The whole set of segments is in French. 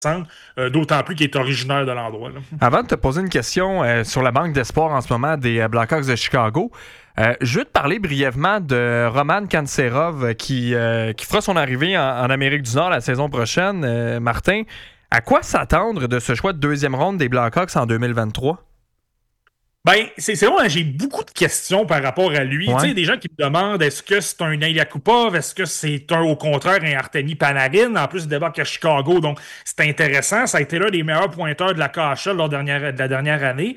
d'autant plus qu'il est originaire de l'endroit. Là. Avant de te poser une question sur la banque d'espoir en ce moment des Blackhawks de Chicago, je veux te parler brièvement de Roman Kantserov qui fera son arrivée en Amérique du Nord la saison prochaine. Martin, à quoi s'attendre de ce choix de deuxième ronde des Blackhawks en 2023? Ben, c'est vrai, j'ai beaucoup de questions par rapport à lui. Ouais. Tu sais, des gens qui me demandent est-ce que c'est un Ilya Kupov, est-ce que c'est au contraire un Artemi Panarin. En plus, il débarque à Chicago, donc c'est intéressant. Ça a été l'un des meilleurs pointeurs de la KHL de la dernière année.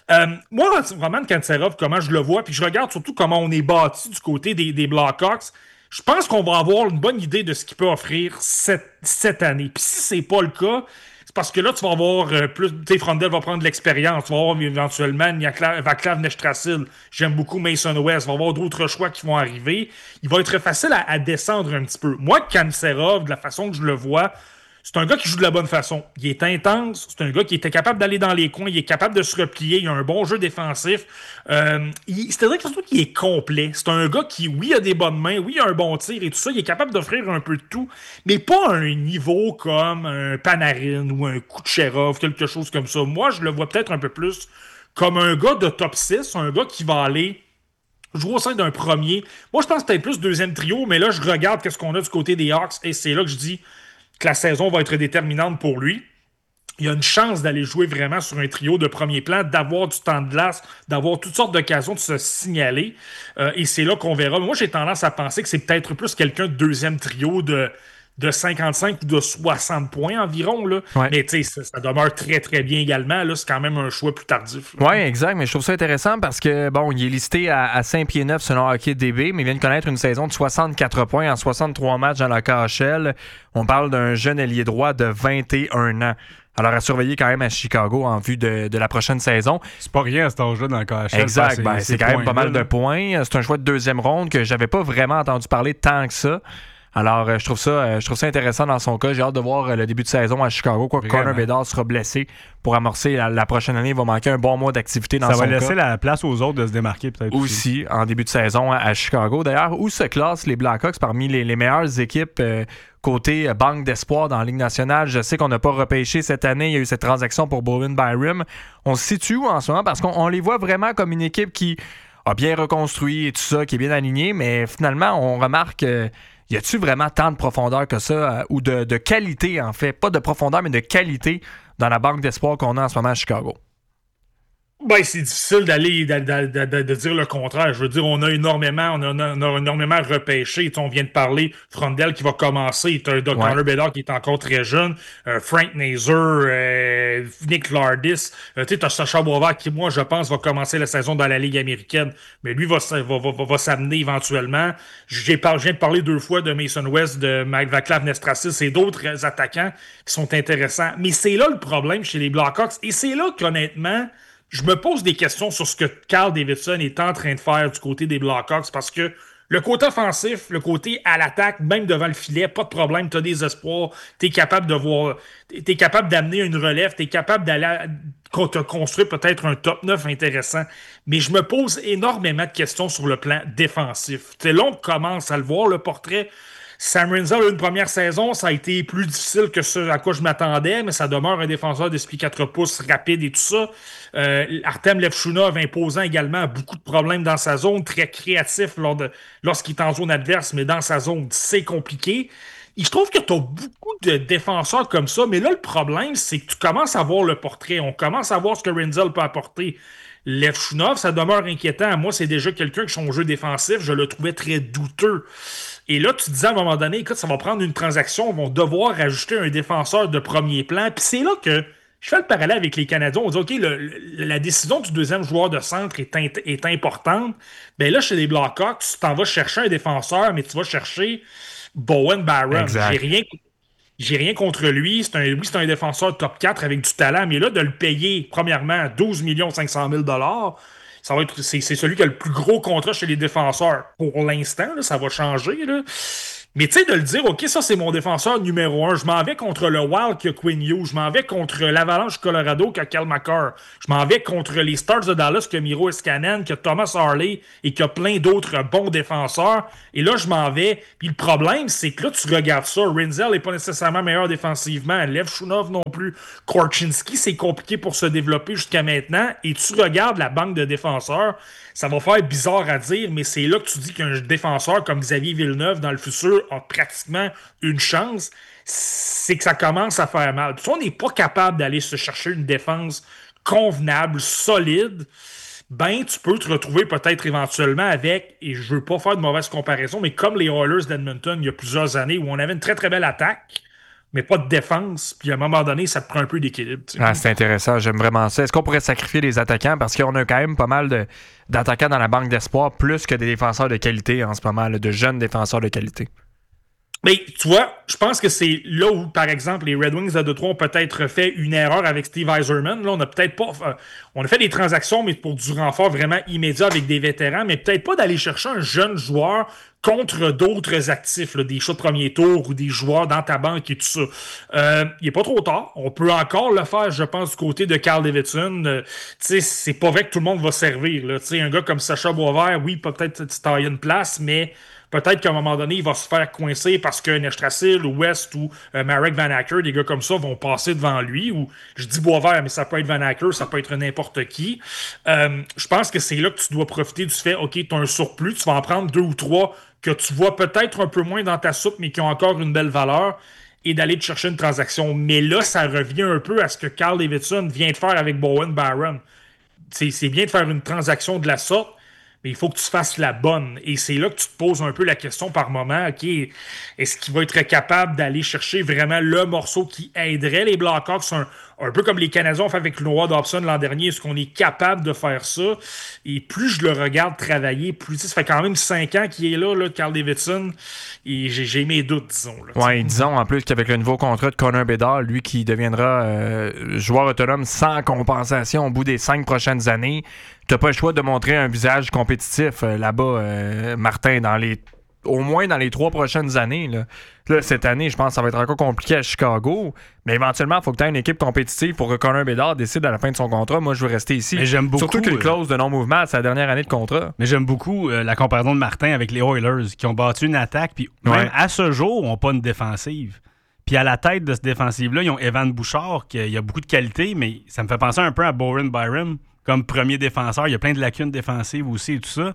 Moi, Roman Kantserov, comment je le vois, puis je regarde surtout comment on est bâti du côté des Blackhawks. Je pense qu'on va avoir une bonne idée de ce qu'il peut offrir cette année. Puis si c'est pas le cas, parce que là, tu vas avoir plus. Tu sais, Frondel va prendre de l'expérience. Tu vas avoir éventuellement Vaclav Nestrasil. J'aime beaucoup Mason West. Il va y avoir d'autres choix qui vont arriver. Il va être facile à descendre un petit peu. Moi, Kantserov, de la façon que je le vois, c'est un gars qui joue de la bonne façon. Il est intense. C'est un gars qui était capable d'aller dans les coins. Il est capable de se replier. Il a un bon jeu défensif. C'est-à-dire que surtout qu'il est complet. C'est un gars qui, oui, a des bonnes mains. Oui, il a un bon tir et tout ça. Il est capable d'offrir un peu de tout. Mais pas à un niveau comme un Panarin ou un Kucherov, quelque chose comme ça. Moi, je le vois peut-être un peu plus comme un gars de top 6. Un gars qui va aller jouer au sein d'un premier. Moi, je pense peut-être plus deuxième trio. Mais là, je regarde qu'est-ce qu'on a du côté des Hawks. Et c'est là que je dis que la saison va être déterminante pour lui. Il y a une chance d'aller jouer vraiment sur un trio de premier plan, d'avoir du temps de glace, d'avoir toutes sortes d'occasions de se signaler. Et c'est là qu'on verra. Moi, j'ai tendance à penser que c'est peut-être plus quelqu'un de deuxième trio de 55 ou de 60 points environ. Là. Ouais. Mais tu sais, ça demeure très, très bien également. Là, c'est quand même un choix plus tardif. Oui, exact, mais je trouve ça intéressant parce que, bon, il est listé à 5 pieds 9 selon Hockey DB, mais il vient de connaître une saison de 64 points en 63 matchs dans la KHL. On parle d'un jeune ailier droit de 21 ans. Alors, à surveiller quand même à Chicago en vue de la prochaine saison. C'est pas rien à cet âge-là dans le KHL. Exact, c'est quand même pas mal de points. C'est un choix de deuxième ronde que j'avais pas vraiment entendu parler tant que ça. Alors, je trouve ça intéressant dans son cas. J'ai hâte de voir le début de saison à Chicago. Quoi que Connor Bedard sera blessé pour amorcer la prochaine année. Il va manquer un bon mois d'activité dans son cas. Ça va laisser la place aux autres de se démarquer peut-être aussi. En début de saison à Chicago. D'ailleurs, où se classent les Blackhawks parmi les meilleures équipes côté banque d'espoir dans la Ligue nationale? Je sais qu'on n'a pas repêché cette année. Il y a eu cette transaction pour Bowen Byram. On se situe où en ce moment? Parce qu'on les voit vraiment comme une équipe qui a bien reconstruit et tout ça, qui est bien alignée. Mais finalement, on remarque... y a-tu vraiment tant de profondeur que ça, ou de qualité, en fait? Pas de profondeur, mais de qualité dans la banque d'espoir qu'on a en ce moment à Chicago. Ben, c'est difficile de dire le contraire. Je veux dire, on a énormément repêché. On vient de parler, Frondel qui va commencer, Connor Bedard qui est encore très jeune, Frank Nazar, Nick Lardis, tu as Sacha Boisvert qui, moi, je pense, va commencer la saison dans la Ligue américaine, mais lui va s'amener éventuellement. Je viens de parler 2 fois de Mason West, de Mike Vaclav Nestrasil, et d'autres attaquants qui sont intéressants. Mais c'est là le problème chez les Blackhawks, et c'est là qu'honnêtement, je me pose des questions sur ce que Carl Davidson est en train de faire du côté des Blackhawks parce que le côté offensif, le côté à l'attaque, même devant le filet, pas de problème, t'as des espoirs, t'es capable d'amener une relève, t'es capable d'aller te construire peut-être un top 9 intéressant. Mais je me pose énormément de questions sur le plan défensif. Là, on commence à le voir, le portrait. Sam Rinzel a eu une première saison, ça a été plus difficile que ce à quoi je m'attendais, mais ça demeure un défenseur d'esprit 4 pouces rapide et tout ça. Artem Levchunov imposant également beaucoup de problèmes dans sa zone, très créatif lorsqu'il est en zone adverse, mais dans sa zone, c'est compliqué. Et je trouve que tu as beaucoup de défenseurs comme ça, mais là, le problème, c'est que tu commences à voir le portrait. On commence à voir ce que Rinzel peut apporter. Levchunov, ça demeure inquiétant. Moi, c'est déjà quelqu'un qui, son jeu défensif, je le trouvais très douteux. Et là, tu te dis à un moment donné, écoute, ça va prendre une transaction, ils vont devoir ajouter un défenseur de premier plan. Puis c'est là que je fais le parallèle avec les Canadiens. On dit, OK, la décision du deuxième joueur de centre est importante. Bien là, chez les Blackhawks, tu t'en vas chercher un défenseur, mais tu vas chercher Bowen Byram. J'ai rien contre lui. C'est un défenseur top 4 avec du talent, mais là, de le payer, premièrement, 12 500 000 c'est celui qui a le plus gros contrat chez les défenseurs pour l'instant. Là, ça va changer. Là. Mais tu sais, de le dire, OK, ça, c'est mon défenseur numéro 1. Je m'en vais contre le Wild qui a Quinn Hughes. Je m'en vais contre l'Avalanche Colorado qui a Cal McCarr. Je m'en vais contre les Stars de Dallas qui a Miro Heiskanen, qui a Thomas Harley et qui a plein d'autres bons défenseurs. Et là, je m'en vais. Puis le problème, c'est que là, tu regardes ça. Rinzel n'est pas nécessairement meilleur défensivement. Lev Shunov non plus. Korchinski, c'est compliqué pour se développer jusqu'à maintenant. Et tu regardes la banque de défenseurs. Ça va faire bizarre à dire, mais c'est là que tu dis qu'un défenseur comme Xavier Villeneuve, dans le futur, a pratiquement une chance. C'est que ça commence à faire mal. Puis si on n'est pas capable d'aller se chercher une défense convenable, solide, ben tu peux te retrouver peut-être éventuellement avec, et je veux pas faire de mauvaise comparaison, mais comme les Oilers d'Edmonton il y a plusieurs années où on avait une très très belle attaque, mais pas de défense, puis à un moment donné, ça te prend un peu d'équilibre. C'est intéressant, j'aime vraiment ça. Est-ce qu'on pourrait sacrifier les attaquants? Parce qu'on a quand même pas mal d'attaquants dans la banque d'espoir, plus que des défenseurs de qualité en ce moment, de jeunes défenseurs de qualité. Mais tu vois, je pense que c'est là où, par exemple, les Red Wings de Detroit ont peut-être fait une erreur avec Steve Yzerman. Là, on a peut-être pas... on a fait des transactions, mais pour du renfort vraiment immédiat avec des vétérans, mais peut-être pas d'aller chercher un jeune joueur contre d'autres actifs, là, des choix de premier tour ou des joueurs dans ta banque et tout ça. Il n'est pas trop tard. On peut encore le faire, je pense, du côté de Carl Davidson. C'est pas vrai que tout le monde va servir. Là. Un gars comme Sacha Boisvert, oui, peut-être se tailler une place, mais peut-être qu'à un moment donné, il va se faire coincer parce que Nestrasil ou West ou Marek Van Acker, des gars comme ça, vont passer devant lui. Ou je dis Boisvert, mais ça peut être Van Acker, ça peut être n'importe qui. Je pense que c'est là que tu dois profiter du fait, OK, tu as un surplus, tu vas en prendre 2 ou 3 que tu vois peut-être un peu moins dans ta soupe, mais qui ont encore une belle valeur, et d'aller te chercher une transaction. Mais là, ça revient un peu à ce que Carl Davidson vient de faire avec Bowen Byram. C'est bien de faire une transaction de la sorte, mais il faut que tu fasses la bonne. Et c'est là que tu te poses un peu la question par moment, OK, est-ce qu'il va être capable d'aller chercher vraiment le morceau qui aiderait les Blackhawks, un peu comme les Canadiens ont fait avec Noah Dobson l'an dernier, est-ce qu'on est capable de faire ça? Et plus je le regarde travailler, plus ça fait quand même 5 ans qu'il est là, Carl Davidson, et j'ai mes doutes, disons. Oui, disons en plus qu'avec le nouveau contrat de Connor Bedard, lui qui deviendra joueur autonome sans compensation au bout des 5 prochaines années, t'as pas le choix de montrer un visage compétitif là-bas, Martin, au moins dans les 3 prochaines années. Là, cette année, je pense que ça va être encore compliqué à Chicago, mais éventuellement, il faut que tu aies une équipe compétitive pour que Connor Bedard décide à la fin de son contrat. Moi, je veux rester ici. Mais j'aime beaucoup, surtout qu'une clause de non-mouvement, c'est la dernière année de contrat. Mais j'aime beaucoup la comparaison de Martin avec les Oilers, qui ont battu une attaque, puis même à ce jour, n'ont pas une défensive. Puis à la tête de cette défensive-là, ils ont Evan Bouchard, qui a beaucoup de qualité, mais ça me fait penser un peu à Bowen Byram comme premier défenseur. Il y a plein de lacunes défensives aussi et tout ça.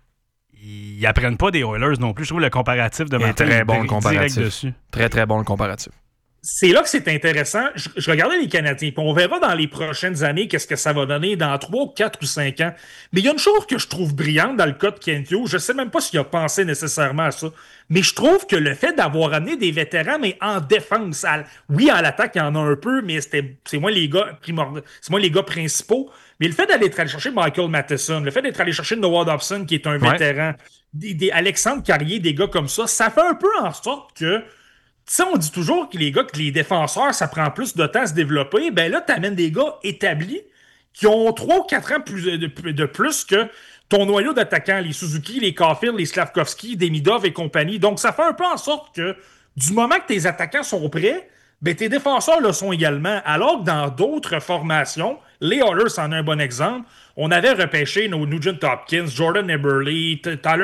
Ils apprennent pas des Oilers non plus. Je trouve le comparatif de Martin très bon le comparatif. Dessus. Très, très bon le comparatif. C'est là que c'est intéressant. Je regardais les Canadiens, puis on verra dans les prochaines années qu'est-ce que ça va donner dans 3, 4 ou 5 ans. Mais il y a une chose que je trouve brillante dans le cas de Kent Hughes. Je sais même pas s'il a pensé nécessairement à ça. Mais je trouve que le fait d'avoir amené des vétérans, mais en défense, oui, en l'attaque, il y en a un peu, mais c'est moins les gars c'est moins les gars principaux. Mais le fait d'aller chercher Michael Matheson, le fait d'être allé chercher Noah Dobson, qui est un vétéran, des Alexandre Carrier, des gars comme ça fait un peu en sorte que, tu sais, on dit toujours que les défenseurs, ça prend plus de temps à se développer. Ben là, tu amènes des gars établis qui ont 3 ou 4 ans de plus que ton noyau d'attaquants, les Suzuki, les Caulfield, les Slavkovski, Demidov et compagnie. Donc, ça fait un peu en sorte que du moment que tes attaquants sont prêts, ben tes défenseurs le sont également. Alors que dans d'autres formations, les Oilers en ont un bon exemple, on avait repêché nos Nugent Hopkins, Jordan Eberle,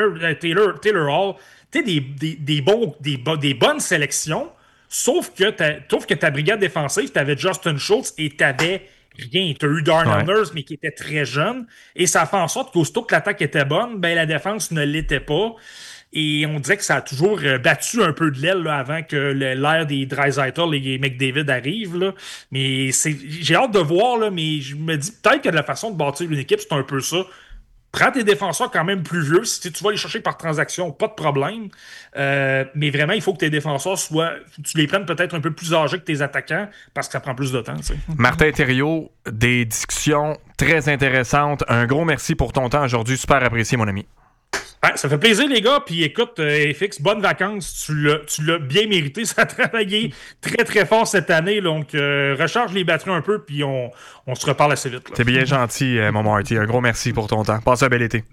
Taylor Hall, tu sais, des bonnes sélections, sauf que ta brigade défensive, tu avais Justin Schultz et tu avais rien. Tu as eu Darnell Nurse, mais qui était très jeune, et ça fait en sorte qu'aussitôt que l'attaque était bonne, ben la défense ne l'était pas. Et on dirait que ça a toujours battu un peu de l'aile là, avant que l'ère des Draisaitl et McDavid arrivent. Là. Mais j'ai hâte de voir, là, mais je me dis peut-être que de la façon de bâtir une équipe, c'est un peu ça. Prends tes défenseurs quand même plus vieux. Si tu vas les chercher par transaction, pas de problème. Mais vraiment, il faut que tes défenseurs tu les prennes peut-être un peu plus âgés que tes attaquants parce que ça prend plus de temps. Tu sais. Martin Thériault, des discussions très intéressantes. Un gros merci pour ton temps aujourd'hui. Super apprécié, mon ami. Ben, ça fait plaisir, les gars. Puis écoute, FX, bonnes vacances. Tu l'as bien mérité. Ça a travaillé très, très fort cette année. Donc, recharge les batteries un peu, puis on se reparle assez vite. T'es bien gentil, mon Marty. Un gros merci pour ton temps. Passe un bel été.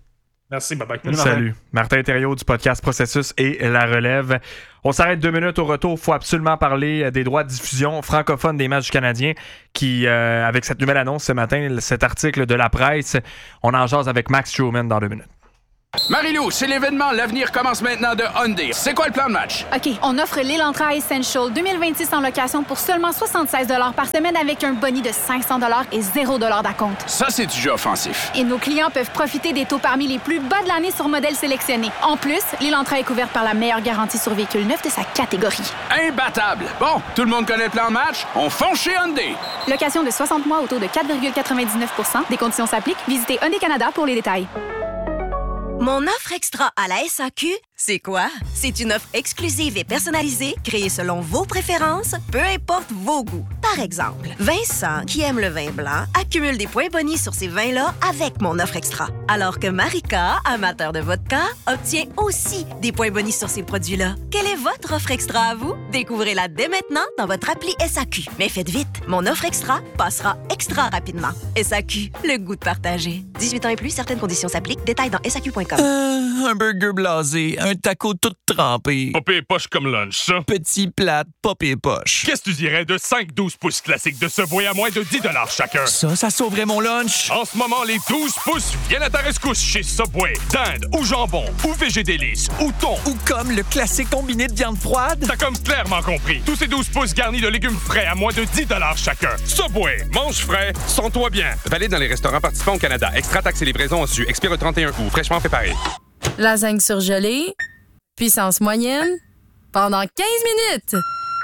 Merci, bye-bye. Salut. Martin Thériault du podcast Processus et La Relève. On s'arrête 2 minutes au retour. Il faut absolument parler des droits de diffusion francophones des matchs du Canadien qui, avec cette nouvelle annonce ce matin, cet article de la presse, on en jase avec Max Truman dans 2 minutes. Marie-Lou, c'est l'événement. L'avenir commence maintenant de Hyundai. C'est quoi le plan de match? OK, on offre l'Elantra Essential 2026 en location pour seulement 76 $ par semaine avec un boni de 500 $ et 0 $ d'acompte. Ça, c'est du jeu offensif. Et nos clients peuvent profiter des taux parmi les plus bas de l'année sur modèles sélectionnés. En plus, l'Elantra est couverte par la meilleure garantie sur véhicule neuf de sa catégorie. Imbattable! Bon, tout le monde connaît le plan de match? On fonce chez Hyundai! Location de 60 mois au taux de 4,99 %. Des conditions s'appliquent. Visitez Hyundai Canada pour les détails. Mon offre extra à la SAQ, c'est quoi? C'est une offre exclusive et personnalisée, créée selon vos préférences, peu importe vos goûts. Par exemple, Vincent, qui aime le vin blanc, accumule des points bonus sur ces vins-là avec mon offre extra. Alors que Marika, amateur de vodka, obtient aussi des points bonus sur ces produits-là. Quelle est votre offre extra à vous? Découvrez-la dès maintenant dans votre appli SAQ. Mais faites vite, mon offre extra passera extra rapidement. SAQ, le goût de partager. 18 ans et plus, certaines conditions s'appliquent. Détails dans SAQ.com. Un burger blasé, un taco tout trempé. Pop et poche comme lunch, ça. Petit plate, pop et poche. Qu'est-ce que tu dirais de 5-12 pouces classiques de Subway à moins de 10 $ chacun? Ça sauverait mon lunch. En ce moment, les 12 pouces viennent à ta rescousse chez Subway. Dinde ou jambon ou végédélice ou thon. Ou comme le classique combiné de viande froide. T'as comme clairement compris. Tous ces 12 pouces garnis de légumes frais à moins de 10 $ chacun. Subway, mange frais, sens-toi bien. Valide dans les restaurants participants au Canada. Extra taxes et livraison au su. Expire le 31 août. Fraîchement préparé. Lasagne surgelée, puissance moyenne, pendant 15 minutes.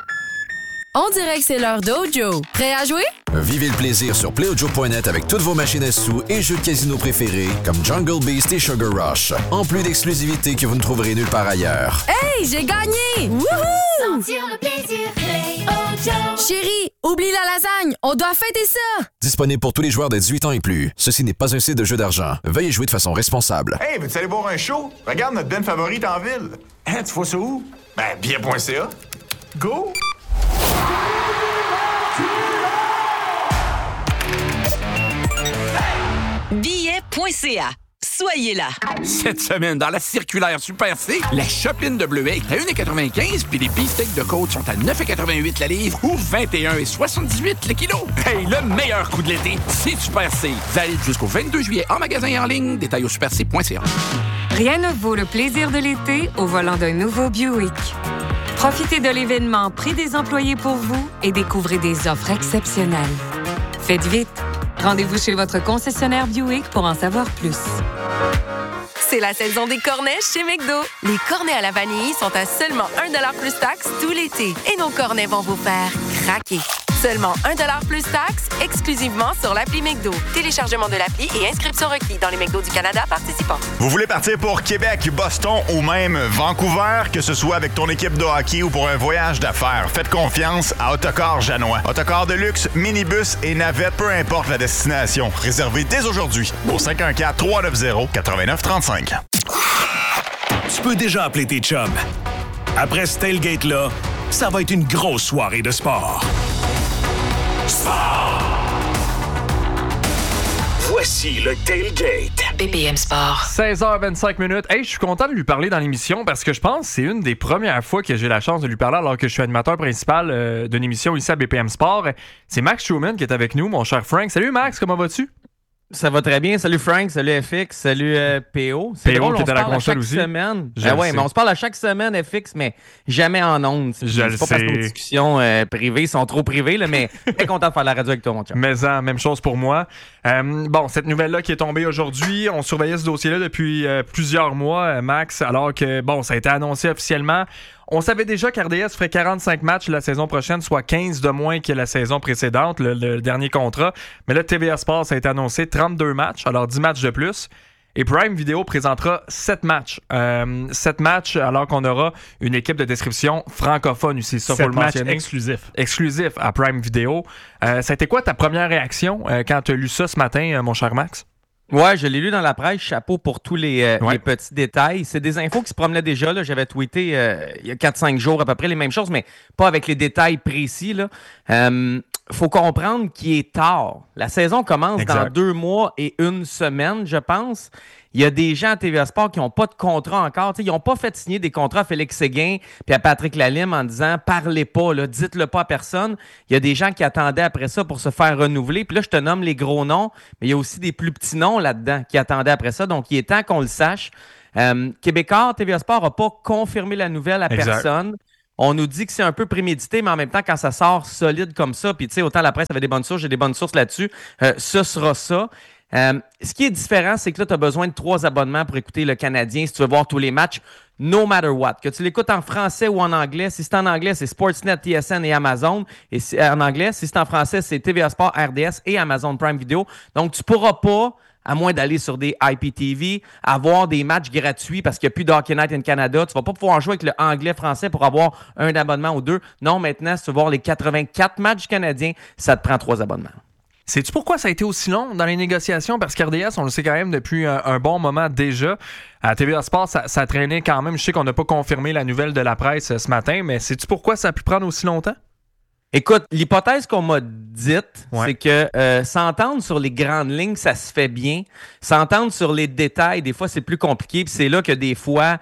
On dirait que c'est l'heure d'Ojo. Prêt à jouer? Vivez le plaisir sur PlayOjo.net avec toutes vos machines à sous et jeux de casino préférés comme Jungle Beast et Sugar Rush. En plus d'exclusivités que vous ne trouverez nulle part ailleurs. Hey, j'ai gagné! Wouhou! Sentir le plaisir, PlayOjo. Chérie, oublie la lasagne, on doit fêter ça! Disponible pour tous les joueurs de 18 ans et plus. Ceci n'est pas un site de jeu d'argent. Veuillez jouer de façon responsable. Hey, veux-tu aller voir un show? Regarde notre band favorite en ville. Hein, tu vois ça où? Ben, bien.ca. Go! Billet.ca. Soyez là. Cette semaine, dans la circulaire Super C, la chopine de bleuet est à 1,95 puis les beefsteaks de côte sont à 9,88 la livre ou 21,78 le kilo. Hey, le meilleur coup de l'été, c'est Super C. Valide jusqu'au 22 juillet en magasin et en ligne. Détails au superc.ca. Rien ne vaut le plaisir de l'été au volant d'un nouveau Buick. Profitez de l'événement Prix des employés pour vous et découvrez des offres exceptionnelles. Faites vite. Rendez-vous chez votre concessionnaire Buick pour en savoir plus. C'est la saison des cornets chez McDo. Les cornets à la vanille sont à seulement 1 $ plus taxes tout l'été. Et nos cornets vont vous faire craquer. Seulement 1 $ plus taxes, exclusivement sur l'appli McDo. Téléchargement de l'appli et inscription requis dans les McDo du Canada participants. Vous voulez partir pour Québec, Boston ou même Vancouver, que ce soit avec ton équipe de hockey ou pour un voyage d'affaires, faites confiance à Autocar Janois. Autocar de luxe, minibus et navette, peu importe la destination. Réservez dès aujourd'hui au 514-390-8935. Tu peux déjà appeler tes chums. Après ce tailgate-là, ça va être une grosse soirée de sport. Sport! Voici le tailgate. BPM Sport. 16h25. Hey, je suis content de lui parler dans l'émission parce que je pense que c'est une des premières fois que j'ai la chance de lui parler alors que je suis animateur principal d'une émission ici à BPM Sport. C'est Max Truman qui est avec nous, mon cher Frank. Salut Max, comment vas-tu? Ça va très bien. Salut Frank, salut FX, salut PO. C'est PO qui est à la console aussi. Semaine. Ouais, mais on se parle à chaque semaine, FX, mais jamais en ondes. Je le sais. Pas parce que nos discussions privées sont trop privées, là, mais très content de faire la radio avec toi, mon chum. Mais même chose pour moi. Bon, cette nouvelle-là qui est tombée aujourd'hui, on surveillait ce dossier-là depuis plusieurs mois, Max, alors que, bon, ça a été annoncé officiellement. On savait déjà qu'RDS ferait 45 matchs la saison prochaine, soit 15 de moins que la saison précédente, le dernier contrat. Mais là, TVA Sports, ça a été annoncé 32 matchs, alors 10 matchs de plus. Et Prime Video présentera 7 matchs. 7 matchs alors qu'on aura une équipe de description francophone ici. Ça, faut le mentionner. Exclusif à Prime Video. Ça a été quoi ta première réaction quand tu as lu ça ce matin, mon cher Max? Ouais, je l'ai lu dans la presse. Chapeau pour tous les petits détails. C'est des infos qui se promenaient déjà. Là. J'avais tweeté il y a 4-5 jours à peu près les mêmes choses, mais pas avec les détails précis. Faut comprendre qu'il est tard. La saison commence dans 2 mois et 1 semaine, je pense. Il y a des gens à TVA Sport qui n'ont pas de contrat encore. T'sais, ils n'ont pas fait signer des contrats à Félix Séguin puis à Patrick Lalime en disant « Parlez pas, là, dites-le pas à personne ». Il y a des gens qui attendaient après ça pour se faire renouveler. Puis là, je te nomme les gros noms, mais il y a aussi des plus petits noms là-dedans qui attendaient après ça. Donc, il est temps qu'on le sache. Québécois, TVA Sport n'a pas confirmé la nouvelle à personne. On nous dit que c'est un peu prémédité, mais en même temps, quand ça sort solide comme ça, puis tu sais, autant la presse avait des bonnes sources, j'ai des bonnes sources là-dessus, ce sera ça. Ce qui est différent, c'est que là, tu as besoin de 3 abonnements pour écouter le Canadien si tu veux voir tous les matchs, no matter what. Que tu l'écoutes en français ou en anglais. Si c'est en anglais, c'est Sportsnet, TSN et Amazon. Et en anglais, si c'est en français, c'est TVA Sport, RDS et Amazon Prime Video. Donc, tu pourras pas, à moins d'aller sur des IPTV, avoir des matchs gratuits parce qu'il n'y a plus de Hockey Night in Canada. Tu ne vas pas pouvoir jouer avec le anglais-français pour avoir un abonnement ou 2. Non, maintenant, si tu veux voir les 84 matchs canadiens, ça te prend 3 abonnements. Sais-tu pourquoi ça a été aussi long dans les négociations? Parce qu'RDS, on le sait quand même depuis un bon moment déjà. À TVA Sport, ça traînait quand même. Je sais qu'on n'a pas confirmé la nouvelle de la presse ce matin, mais sais-tu pourquoi ça a pu prendre aussi longtemps? Écoute, l'hypothèse qu'on m'a dite, c'est que s'entendre sur les grandes lignes, ça se fait bien. S'entendre sur les détails, des fois, c'est plus compliqué. Puis c'est là que des fois,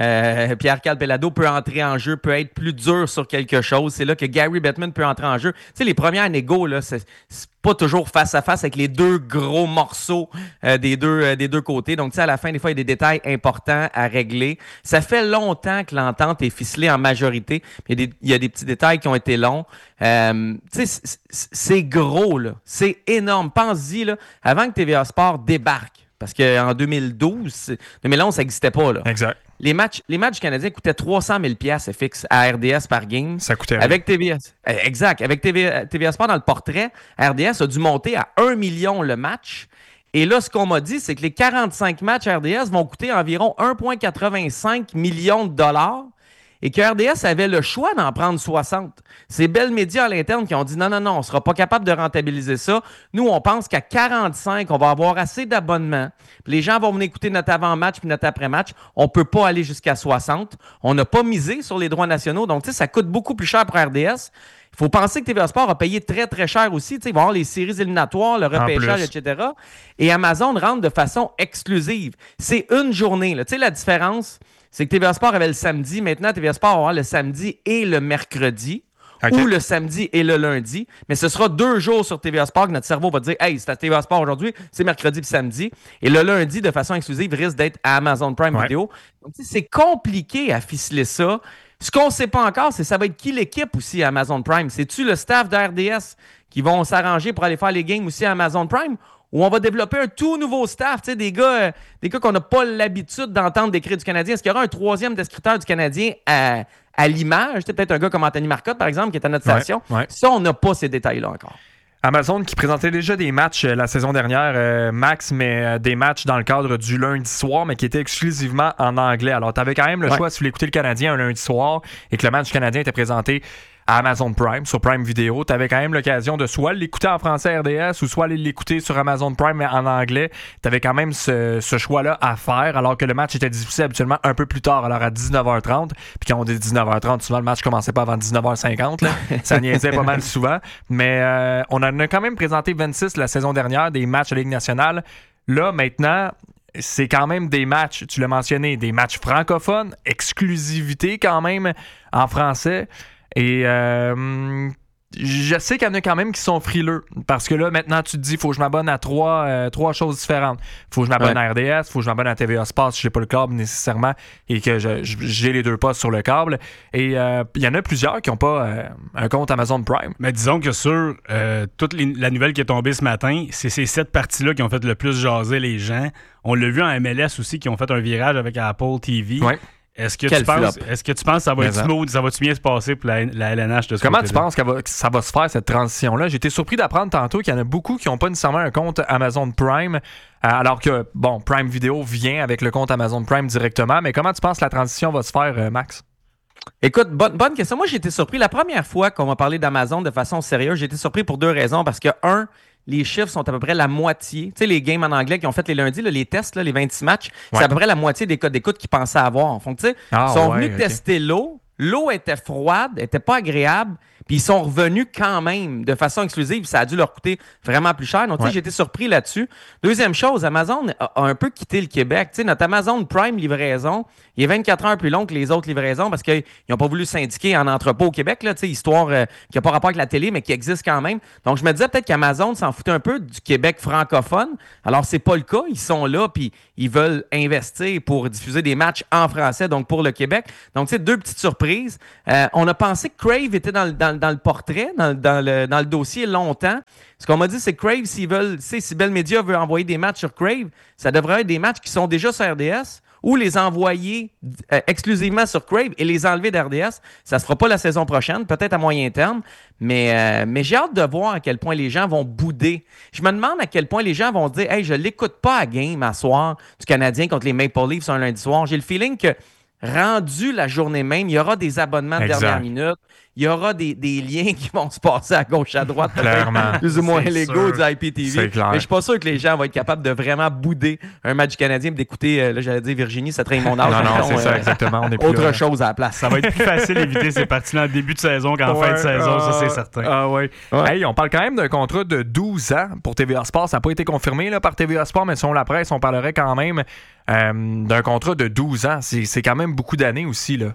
Pierre Calpelado peut entrer en jeu, peut être plus dur sur quelque chose. C'est là que Gary Bettman peut entrer en jeu. Tu sais, les premières négos, là, c'est pas toujours face à face avec les 2 gros morceaux des deux côtés. Donc, tu sais, à la fin, des fois, il y a des détails importants à régler. Ça fait longtemps que l'entente est ficelée en majorité. Il y a des petits détails qui ont été longs. Tu sais, c'est gros, là. C'est énorme. Pense-y, là, avant que TVA Sport débarque. Parce qu'en 2011, ça n'existait pas, là. Exact. Les matchs canadiens coûtaient 300 000 $ FX à RDS par game. Ça coûtait avec TVA. Exact. Avec TVA Sport dans le portrait, RDS a dû monter à 1 million le match. Et là, ce qu'on m'a dit, c'est que les 45 matchs RDS vont coûter environ 1,85 million de dollars. Et que RDS avait le choix d'en prendre 60. C'est Bell Media à l'interne qui ont dit non, on ne sera pas capable de rentabiliser ça. Nous, on pense qu'à 45, on va avoir assez d'abonnements. Puis les gens vont venir écouter notre avant-match puis notre après-match. On ne peut pas aller jusqu'à 60. On n'a pas misé sur les droits nationaux. Donc, tu sais, ça coûte beaucoup plus cher pour RDS. Il faut penser que TVA Sport a payé très, très cher aussi. Tu sais, il va y avoir les séries éliminatoires, le repêchage, etc. Et Amazon rentre de façon exclusive. C'est une journée. Tu sais, la différence, c'est que TVA Sport avait le samedi. Maintenant, TVA Sport va avoir le samedi et le mercredi. Okay. Ou le samedi et le lundi. Mais ce sera 2 jours sur TVA Sport que notre cerveau va dire « Hey, c'est à TVA Sport aujourd'hui, c'est mercredi puis samedi. » Et le lundi, de façon exclusive, risque d'être à Amazon Prime Video. Donc, c'est compliqué à ficeler ça. Ce qu'on ne sait pas encore, c'est ça va être qui l'équipe aussi à Amazon Prime. C'est-tu le staff de RDS qui vont s'arranger pour aller faire les games aussi à Amazon Prime? Ou on va développer un tout nouveau staff, tu sais, des gars qu'on n'a pas l'habitude d'entendre décrire du Canadien. Est-ce qu'il y aura un 3e descripteur du Canadien à l'image? Peut-être un gars comme Anthony Marcotte, par exemple, qui est à notre station. Ça, on n'a pas ces détails-là encore. Amazon qui présentait déjà des matchs la saison dernière, Max, mais des matchs dans le cadre du lundi soir, mais qui étaient exclusivement en anglais. Alors, tu avais quand même le choix, si tu voulais écouter le Canadien un lundi soir et que le match canadien était présenté à Amazon Prime, sur Prime Video, tu avais quand même l'occasion de soit l'écouter en français RDS ou soit aller l'écouter sur Amazon Prime mais en anglais. Tu avais quand même ce choix-là à faire, alors que le match était diffusé habituellement un peu plus tard, alors à 19h30. Puis quand on dit 19h30, souvent le match commençait pas avant 19h50. Là. Ça niaisait pas mal souvent. Mais on en a quand même présenté 26 la saison dernière, des matchs de Ligue nationale. Là, maintenant, c'est quand même des matchs, tu l'as mentionné, des matchs francophones, exclusivité quand même en français. Et je sais qu'il y en a quand même qui sont frileux parce que là, maintenant, tu te dis, il faut que je m'abonne à trois choses différentes. Il faut que je m'abonne à RDS, il faut que je m'abonne à TVA Sport si je n'ai pas le câble nécessairement et que j'ai les 2 postes sur le câble. Et il y en a plusieurs qui n'ont pas un compte Amazon Prime. Mais disons que sur toute la nouvelle qui est tombée ce matin, c'est ces 7 parties-là qui ont fait le plus jaser les gens. On l'a vu en MLS aussi, qui ont fait un virage avec Apple TV. Ouais. Est-ce que tu penses que ça va être smooth, ça va-tu bien se passer pour la LNH de ce Comment tu penses que ça va se faire, cette transition-là? J'ai été surpris d'apprendre tantôt qu'il y en a beaucoup qui n'ont pas nécessairement un compte Amazon Prime, alors que, bon, Prime Video vient avec le compte Amazon Prime directement. Mais comment tu penses que la transition va se faire, Max? Écoute, bonne question. Moi, j'ai été surpris. La première fois qu'on m'a parlé d'Amazon de façon sérieuse, j'ai été surpris pour 2 raisons. Parce que, les chiffres sont à peu près la moitié. Tu sais, les games en anglais qui ont fait les lundis, là, les tests, là, les 26 matchs, c'est à peu près la moitié des codes d'écoute qu'ils pensaient avoir. Donc, tu sais, ils sont venus tester l'eau. L'eau était froide, n'était pas agréable. Puis ils sont revenus quand même de façon exclusive. Ça a dû leur coûter vraiment plus cher. Donc, j'ai été surpris là-dessus. Deuxième chose, Amazon a un peu quitté le Québec. Tu sais, notre Amazon Prime livraison, il est 24 heures plus long que les autres livraisons parce qu'ils n'ont pas voulu syndiquer en entrepôt au Québec, là, tu sais, histoire qui n'a pas rapport avec la télé, mais qui existe quand même. Donc, je me disais peut-être qu'Amazon s'en foutait un peu du Québec francophone. Alors, c'est pas le cas. Ils sont là, puis ils veulent investir pour diffuser des matchs en français, donc pour le Québec. Donc, tu sais, deux petites surprises. On a pensé que Crave était dans le portrait, dans le dossier longtemps. Ce qu'on m'a dit, c'est que Crave, si Bell Media veut envoyer des matchs sur Crave, ça devrait être des matchs qui sont déjà sur RDS ou les envoyer exclusivement sur Crave et les enlever d'RDS. Ça ne se fera pas la saison prochaine, peut-être à moyen terme, mais j'ai hâte de voir à quel point les gens vont bouder. Je me demande à quel point les gens vont dire « Hey, je ne l'écoute pas à game à soir du Canadien contre les Maple Leafs un lundi soir. » J'ai le feeling que rendu la journée même, il y aura des abonnements de dernière minute. Il y aura des liens qui vont se passer à gauche, à droite, plus ou moins légaux du IPTV. Mais je suis pas sûr que les gens vont être capables de vraiment bouder un match canadien et d'écouter, là j'allais dire Virginie, ça traîne mon âge. Non, c'est ça, exactement. On est plus autre chose à la place. Ça va être plus facile d'éviter ces parties-là en début de saison qu'en fin de saison, ça c'est certain. Ah ouais. Hey, on parle quand même d'un contrat de 12 ans pour TVA Sport. Ça n'a pas été confirmé là, par TVA Sport, mais selon la presse, on parlerait quand même d'un contrat de 12 ans. C'est quand même beaucoup d'années aussi là,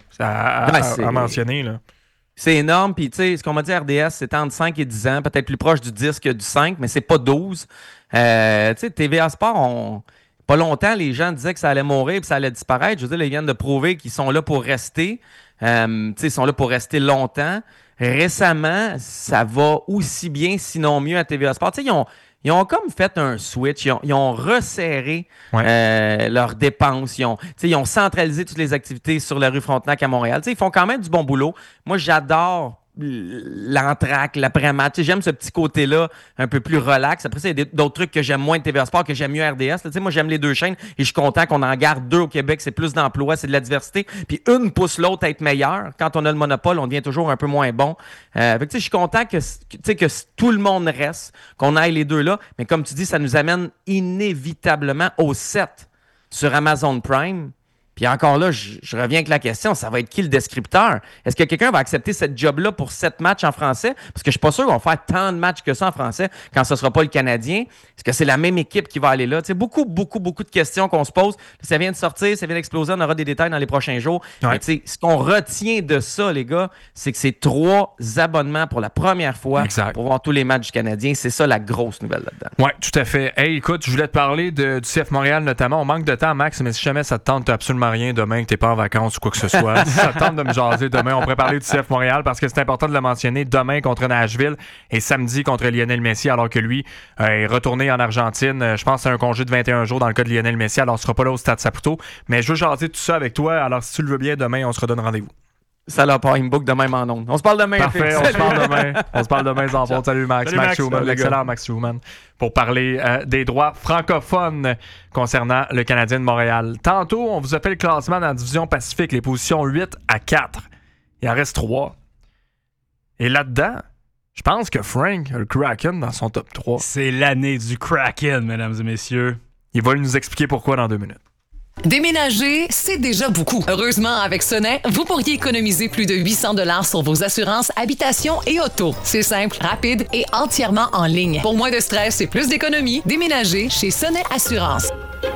à mentionner. Là. C'est énorme. Puis, tu sais, ce qu'on m'a dit RDS, c'est entre 5 et 10 ans, peut-être plus proche du 10 que du 5, mais c'est pas 12. Tu sais, TVA Sport, pas longtemps, les gens disaient que ça allait mourir et ça allait disparaître. Je veux dire, ils viennent de prouver qu'ils sont là pour rester. Tu sais, ils sont là pour rester longtemps. Récemment, ça va aussi bien, sinon mieux, à TVA Sport. Tu sais, ils ont comme fait un switch. Ils ont resserré leurs dépenses. Ils ont centralisé toutes les activités sur la rue Frontenac à Montréal. Ils font quand même du bon boulot. Moi, j'adore l'entraque, l'après-match. J'aime ce petit côté-là un peu plus relax. Après ça, il y a d'autres trucs que j'aime moins de TVA Sport, que j'aime mieux RDS. Moi, j'aime les deux chaînes et je suis content qu'on en garde deux au Québec. C'est plus d'emplois, c'est de la diversité. Puis une pousse l'autre à être meilleure. Quand on a le monopole, on devient toujours un peu moins bon. Je suis content que tout le monde reste, qu'on aille les deux là. Mais comme tu dis, ça nous amène inévitablement au 7 sur Amazon Prime. Puis encore là, je reviens avec la question, ça va être qui le descripteur? Est-ce que quelqu'un va accepter cette job-là pour 7 matchs en français? Parce que je suis pas sûr qu'on va faire tant de matchs que ça en français quand ce sera pas le Canadien. Est-ce que c'est la même équipe qui va aller là? Tu sais, beaucoup de questions qu'on se pose. Ça vient de sortir, ça vient d'exploser, on aura des détails dans les prochains jours. Ouais. Mais tu sais, ce qu'on retient de ça, les gars, c'est que c'est 3 abonnements pour la première fois pour voir tous les matchs du Canadien. C'est ça la grosse nouvelle là-dedans. Oui, tout à fait. Hey, écoute, je voulais te parler du CF Montréal notamment. On manque de temps, Max, mais si jamais ça te tente absolument rien demain, que t'es pas en vacances ou quoi que ce soit, si ça te tente de me jaser demain, on pourrait parler du CF Montréal parce que c'est important de le mentionner. Demain contre Nashville et samedi contre Lionel Messi, alors que lui est retourné en Argentine. Je pense que c'est un congé de 21 jours dans le cas de Lionel Messi, alors il sera pas là au Stade Saputo. Mais je veux jaser tout ça avec toi. Alors si tu le veux bien, demain, on se redonne rendez-vous. Ça l'a pas, il me book demain en ondes. On se parle demain. Parfait, on se parle demain. On se parle demain, sans faute. Salut Max. Max Schumann, l'excellent Max Schumann, pour parler des droits francophones concernant le Canadien de Montréal. Tantôt, on vous a fait le classement dans la division Pacifique, les positions 8 à 4. Il en reste 3. Et là-dedans, je pense que Frank a le Kraken dans son top 3. C'est l'année du Kraken, mesdames et messieurs. Il va nous expliquer pourquoi dans 2 minutes. Déménager, c'est déjà beaucoup. Heureusement, avec Sonnet, vous pourriez économiser plus de 800 $ sur vos assurances habitation et auto. C'est simple, rapide et entièrement en ligne. Pour moins de stress et plus d'économie, déménagez chez Sonnet Assurance.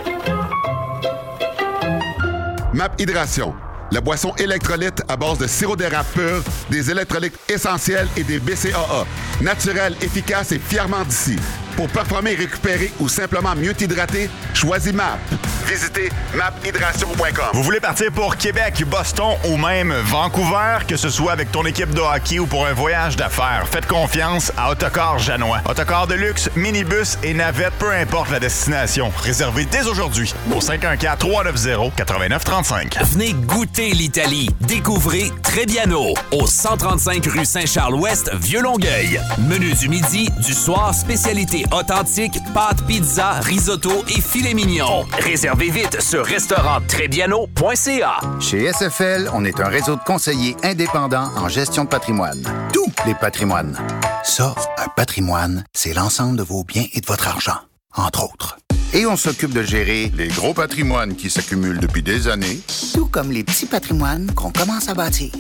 MAP Hydration, la boisson électrolyte à base de sirop d'érable pur, des électrolytes essentiels et des BCAA. Naturel, efficace et fièrement d'ici. Pour performer, récupérer ou simplement mieux t'hydrater, choisis MAP. Visitez maphydration.com. Vous voulez partir pour Québec, Boston ou même Vancouver, que ce soit avec ton équipe de hockey ou pour un voyage d'affaires, faites confiance à Autocar Janois. Autocar de luxe, minibus et navette, peu importe la destination. Réservez dès aujourd'hui au 514-390-8935. Venez goûter l'Italie. Découvrez Trebbiano au 135 rue Saint-Charles-Ouest, Vieux-Longueuil. Menu du midi, du soir, spécialité authentique, pâtes, pizza, risotto et filet mignon. Réservez vite sur restauranttrebbiano.ca. Chez SFL, on est un réseau de conseillers indépendants en gestion de patrimoine. Tous les patrimoines. Ça, un patrimoine, c'est l'ensemble de vos biens et de votre argent, entre autres. Et on s'occupe de gérer les gros patrimoines qui s'accumulent depuis des années, tout comme les petits patrimoines qu'on commence à bâtir.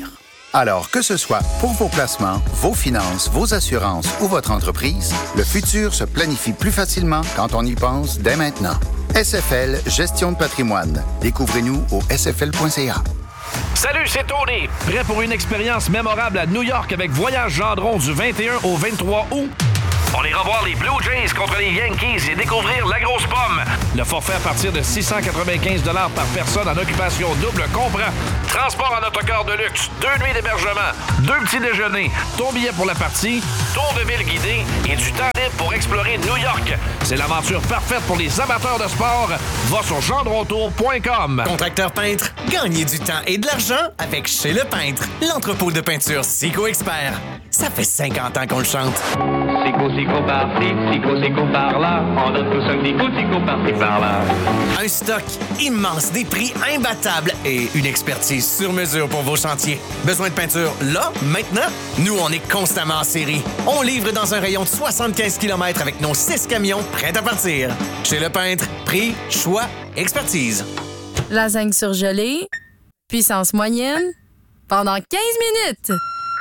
Alors, que ce soit pour vos placements, vos finances, vos assurances ou votre entreprise, le futur se planifie plus facilement quand on y pense dès maintenant. SFL Gestion de patrimoine. Découvrez-nous au sfl.ca. Salut, c'est Tony. Prêt pour une expérience mémorable à New York avec Voyage Gendron du 21 au 23 août? On ira voir les Blue Jays contre les Yankees et découvrir la grosse pomme. Le forfait à partir de 695 $ par personne en occupation double comprend transport en autocar de luxe, 2 nuits d'hébergement, 2 petits déjeuners, ton billet pour la partie, tour de ville guidé et du temps libre pour explorer New York. C'est l'aventure parfaite pour les amateurs de sport. Va sur gendrontour.com. Contracteur peintre, gagnez du temps et de l'argent avec Chez Le Peintre, l'entrepôt de peinture Sico Expert. Ça fait 50 ans qu'on le chante. Sico par-ci, Sico par-là. On donne tous un petit coup, Sico par-ci, par-là. Un stock immense, des prix imbattables et une expertise sur mesure pour vos chantiers. Besoin de peinture là, maintenant? Nous, on est constamment en série. On livre dans un rayon de 75 km avec nos 6 camions prêts à partir. Chez Le Peintre, prix, choix, expertise. Lasagne surgelée, puissance moyenne, pendant 15 minutes.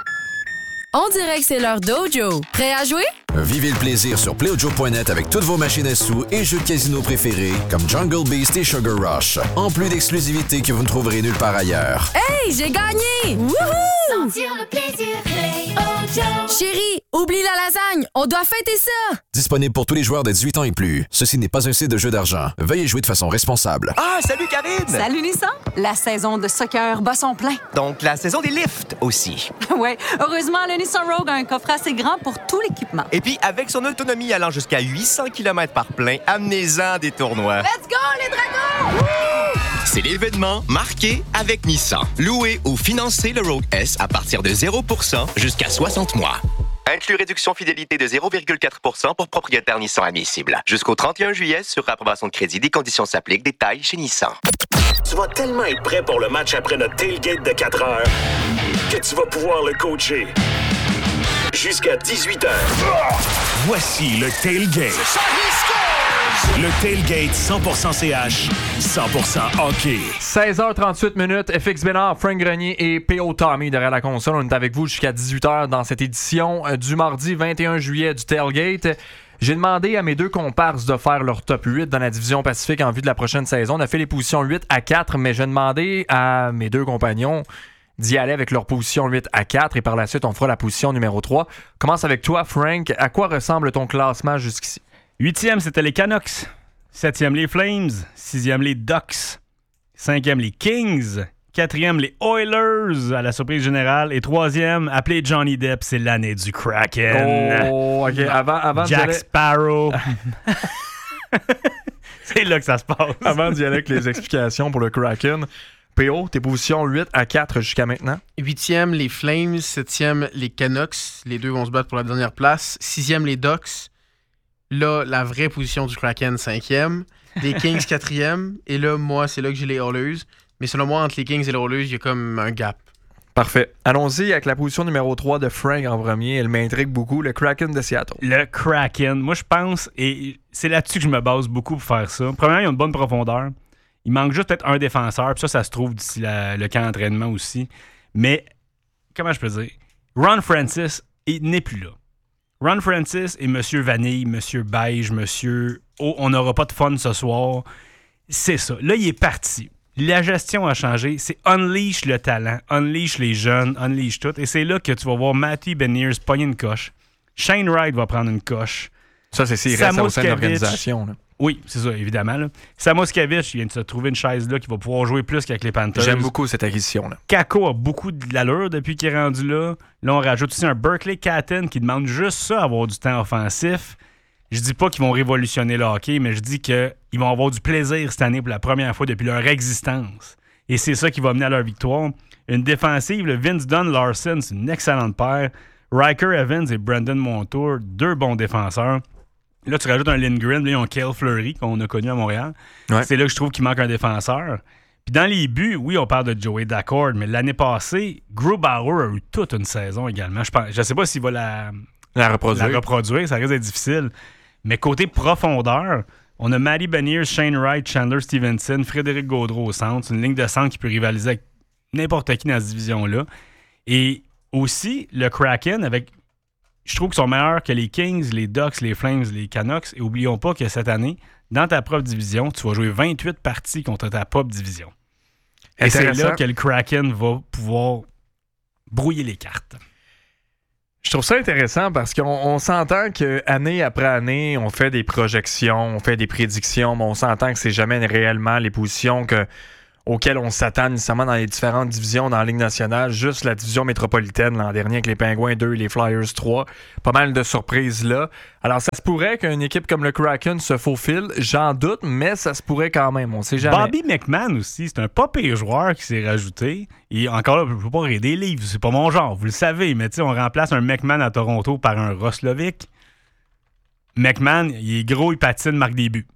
On dirait que c'est l'heure Dojo. Prêt à jouer? Vivez le plaisir sur PlayOjo.net avec toutes vos machines à sous et jeux de casino préférés comme Jungle Beast et Sugar Rush. En plus d'exclusivités que vous ne trouverez nulle part ailleurs. Hey, j'ai gagné! Wouhou! Sentir le plaisir, PlayOjo. Chérie, oublie la lasagne, on doit fêter ça! Disponible pour tous les joueurs de 18 ans et plus. Ceci n'est pas un site de jeu d'argent. Veuillez jouer de façon responsable. Ah, salut Karine! Salut Nissan! La saison de soccer bat son plein. Donc la saison des lifts aussi. Ouais, heureusement, le Nissan Rogue a un coffre assez grand pour tout l'équipement. Et puis, avec son autonomie allant jusqu'à 800 km par plein, amenez-en des tournois. Let's go, les dragons! C'est l'événement marqué avec Nissan. Louez ou financez le Rogue S à partir de 0% jusqu'à 60 mois. Inclus réduction fidélité de 0,4% pour propriétaire Nissan admissible. Jusqu'au 31 juillet sur approbation de crédit. Des conditions s'appliquent. Détails chez Nissan. Tu vas tellement être prêt pour le match après notre tailgate de 4 heures que tu vas pouvoir le coacher jusqu'à 18h. Voici le tailgate. Le tailgate 100% CH, 100% hockey. 16h38, FX Bénard, Frank Grenier et P.O. Tommy derrière la console. On est avec vous jusqu'à 18h dans cette édition du mardi 21 juillet du tailgate. J'ai demandé à mes deux comparses de faire leur top 8 dans la division Pacifique en vue de la prochaine saison. On a fait les positions 8 à 4, mais j'ai demandé à mes deux compagnons d'y aller avec leur position 8 à 4 et par la suite, on fera la position numéro 3. Commence avec toi, Frank. À quoi ressemble ton classement jusqu'ici? 8e, c'était les Canucks. 7e, les Flames. 6e, les Ducks. 5e, les Kings. 4e, les Oilers, à la surprise générale. Et 3e, appelé Johnny Depp, c'est l'année du Kraken. Oh, OK. Avant Jack Sparrow. C'est là que ça se passe. Avant d'y aller avec les explications pour le Kraken, PO, tes positions 8 à 4 jusqu'à maintenant? 8e, les Flames. 7e, les Canucks. Les deux vont se battre pour la dernière place. 6e, les Ducks. Là, la vraie position du Kraken, 5e. Les Kings, 4e. Et là, moi, c'est là que j'ai les Oilers. Mais selon moi, entre les Kings et les Oilers, il y a comme un gap. Parfait. Allons-y avec la position numéro 3 de Frank en premier. Elle m'intrigue beaucoup. Le Kraken de Seattle. Le Kraken. Moi, je pense, et c'est là-dessus que je me base beaucoup pour faire ça. Premièrement, ils ont une bonne profondeur. Il manque juste peut-être un défenseur. Puis ça se trouve d'ici le camp d'entraînement aussi. Mais, comment je peux dire? Ron Francis, il n'est plus là. Ron Francis et M. Vanille, M. Beige, M. Oh, on n'aura pas de fun ce soir. C'est ça. Là, il est parti. La gestion a changé. C'est unleash le talent, unleash les jeunes, unleash tout. Et c'est là que tu vas voir Matthew Beniers pogner une coche. Shane Wright va prendre une coche. Ça, c'est s'il reste au sein de l'organisation. Là. Oui, c'est ça, évidemment. Là. Samoskevich, il vient de se trouver une chaise là qui va pouvoir jouer plus qu'avec les Panthers. J'aime beaucoup cette acquisition-là. Kako a beaucoup de l'allure depuis qu'il est rendu là. Là, on rajoute aussi un Berkeley Catton qui demande juste ça, avoir du temps offensif. Je dis pas qu'ils vont révolutionner le hockey, mais je dis qu'ils vont avoir du plaisir cette année pour la première fois depuis leur existence. Et c'est ça qui va mener à leur victoire. Une défensive, le Vince Dunn-Larson, c'est une excellente paire. Riker Evans et Brandon Montour, deux bons défenseurs. Là, tu rajoutes un Lindgren, là, ils ont Cale Fleury, qu'on a connu à Montréal. Ouais. C'est là que je trouve qu'il manque un défenseur. Puis dans les buts, oui, on parle de Joey Daccord, mais l'année passée, Grubauer a eu toute une saison également. Je ne sais pas s'il va la reproduire, ça risque d'être difficile. Mais côté profondeur, on a Matty Beniers, Shane Wright, Chandler Stevenson, Frédéric Gaudreau au centre. C'est une ligne de centre qui peut rivaliser avec n'importe qui dans cette division-là. Et aussi, le Kraken, je trouve qu'ils sont meilleurs que les Kings, les Ducks, les Flames, les Canucks. Et oublions pas que cette année, dans ta propre division, tu vas jouer 28 parties contre ta propre division. Et c'est là que le Kraken va pouvoir brouiller les cartes. Je trouve ça intéressant parce qu'on s'entend qu'année après année, on fait des projections, on fait des prédictions, mais on s'entend que c'est jamais réellement les positions auxquelles on s'attend nécessairement dans les différentes divisions dans la Ligue nationale. Juste la division métropolitaine l'an dernier avec les Penguins 2 et les Flyers 3. Pas mal de surprises là. Alors ça se pourrait qu'une équipe comme le Kraken se faufile. J'en doute, mais ça se pourrait quand même. On sait jamais. Bobby McMann aussi, c'est un pas pire joueur qui s'est rajouté. Et encore là, je ne peux pas rire des livres, c'est pas mon genre, vous le savez. Mais tu sais, on remplace un McMann à Toronto par un Roslovic. McMann, il est gros, il patine, marque des buts.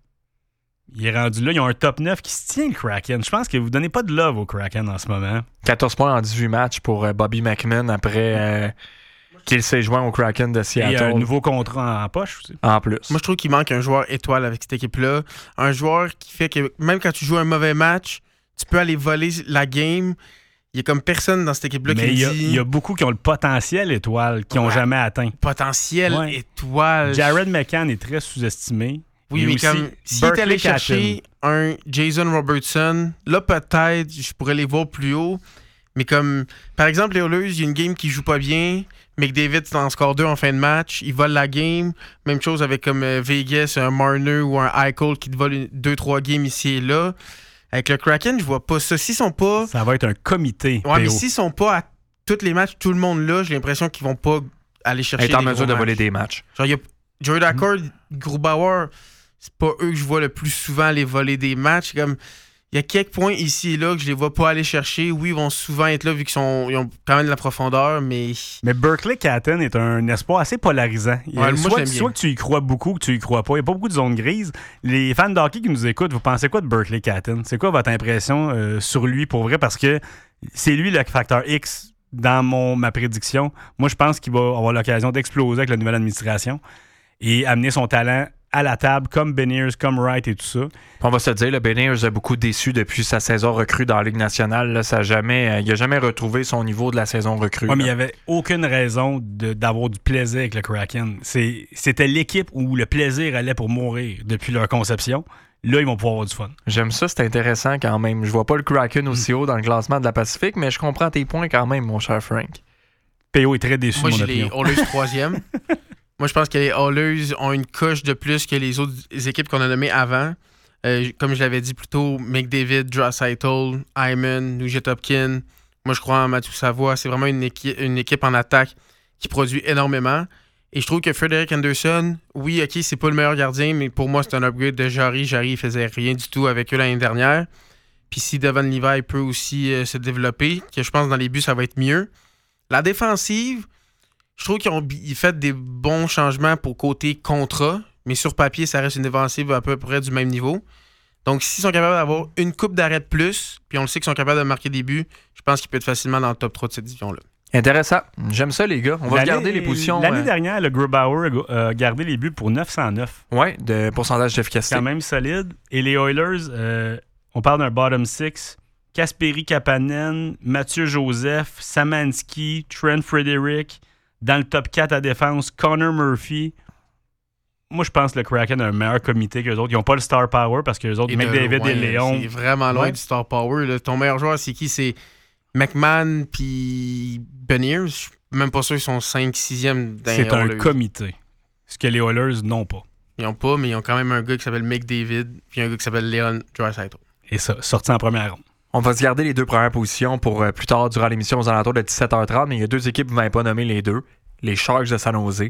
Il est rendu là. Ils ont un top 9 qui se tient, le Kraken. Je pense que vous ne donnez pas de love au Kraken en ce moment. 14 points en 18 matchs pour Bobby McMann après qu'il s'est joint au Kraken de Seattle. Et un nouveau contrat en poche aussi. En plus. Moi, je trouve qu'il manque un joueur étoile avec cette équipe-là. Un joueur qui fait que même quand tu joues un mauvais match, tu peux aller voler la game. Il y a comme personne dans cette équipe-là qui dit... Il y a beaucoup qui ont le potentiel étoile, qui n'ont jamais atteint. Potentiel étoile. Jared McCann est très sous-estimé. Oui, mais comme s'il est allé chercher un Jason Robertson, là, peut-être, je pourrais les voir plus haut. Mais comme, par exemple, les Oilers, il y a une game qui joue pas bien. McDavid en score 2 en fin de match. Il vole la game. Même chose avec comme Vegas, un Marner ou un Eichel qui te vole 2-3 games ici et là. Avec le Kraken, je vois pas ça. S'ils sont pas... Ça va être un comité. Ouais, mais s'ils sont pas à tous les matchs, tout le monde là, j'ai l'impression qu'ils vont pas aller chercher être en mesure de voler des matchs. Genre, il y a Jared Accord, Grubauer... C'est pas eux que je vois le plus souvent aller voler des matchs. Comme il y a quelques points ici et là que je les vois pas aller chercher. Oui, ils vont souvent être là vu qu'ils ont quand même de la profondeur, mais... Mais Berkeley Catton est un espoir assez polarisant. Ouais, soit que tu y crois beaucoup, que tu y crois pas. Il n'y a pas beaucoup de zones grises. Les fans de hockey qui nous écoutent, vous pensez quoi de Berkeley Catton? C'est quoi votre impression sur lui pour vrai? Parce que c'est lui le facteur X dans ma prédiction. Moi, je pense qu'il va avoir l'occasion d'exploser avec la nouvelle administration et amener son talent à la table, comme Beniers, comme Wright et tout ça. On va se dire, le Beniers a beaucoup déçu depuis sa saison recrue dans la Ligue nationale. Là, il n'a jamais retrouvé son niveau de la saison recrue. Oui, mais il n'y avait aucune raison d'avoir du plaisir avec le Kraken. C'était l'équipe où le plaisir allait pour mourir depuis leur conception. Là, ils vont pouvoir avoir du fun. J'aime ça, c'est intéressant quand même. Je vois pas le Kraken aussi haut dans le classement de la Pacifique, mais je comprends tes points quand même, mon cher Frank. PO est très déçu, moi, j'ai les Oilers 3e. Moi, je pense que les Oilers ont une coche de plus que les autres équipes qu'on a nommées avant. Comme je l'avais dit plus tôt, McDavid, Draisaitl, Hyman, Nugent Hopkins. Moi, je crois en Mathieu Savoie. C'est vraiment une équipe en attaque qui produit énormément. Et je trouve que Frederik Anderson, oui, OK, c'est pas le meilleur gardien, mais pour moi, c'est un upgrade de Jarry. Jarry, il faisait rien du tout avec eux l'année dernière. Puis si Devon Levi peut aussi se développer, que je pense dans les buts, ça va être mieux. La défensive... Je trouve qu'ils ont fait des bons changements pour côté contrat, mais sur papier, ça reste une défensive à peu près du même niveau. Donc, s'ils sont capables d'avoir une coupe d'arrêt de plus, puis on le sait qu'ils sont capables de marquer des buts, je pense qu'ils peuvent être facilement dans le top 3 de cette division-là. Intéressant. J'aime ça, les gars. On va garder les positions. L'année dernière, le Grubauer a gardé les buts pour 909. Oui, de pourcentage d'efficacité. C'est quand même solide. Et les Oilers, on parle d'un bottom 6. Kasperi Kapanen, Mathieu Joseph, Samansky, Trent Frederick. Dans le top 4 à défense, Connor Murphy. Moi, je pense que le Kraken a un meilleur comité que les autres. Ils n'ont pas le star power parce que les autres, McDavid et Léon... C'est vraiment loin du star power. Là. Ton meilleur joueur, c'est qui? C'est McMahon puis Beniers. Je suis même pas sûr qu'ils sont 5-6e dans les C'est un Oilers. Comité. Ce que les Oilers n'ont pas. Ils n'ont pas, mais ils ont quand même un gars qui s'appelle McDavid puis un gars qui s'appelle Leon Draisaitl. Et ça, sorti en première ronde. On va se garder les deux premières positions pour plus tard durant l'émission aux alentours de 17h30, mais il y a deux équipes, vous ne m'avez pas nommé les deux. Les Sharks de San Jose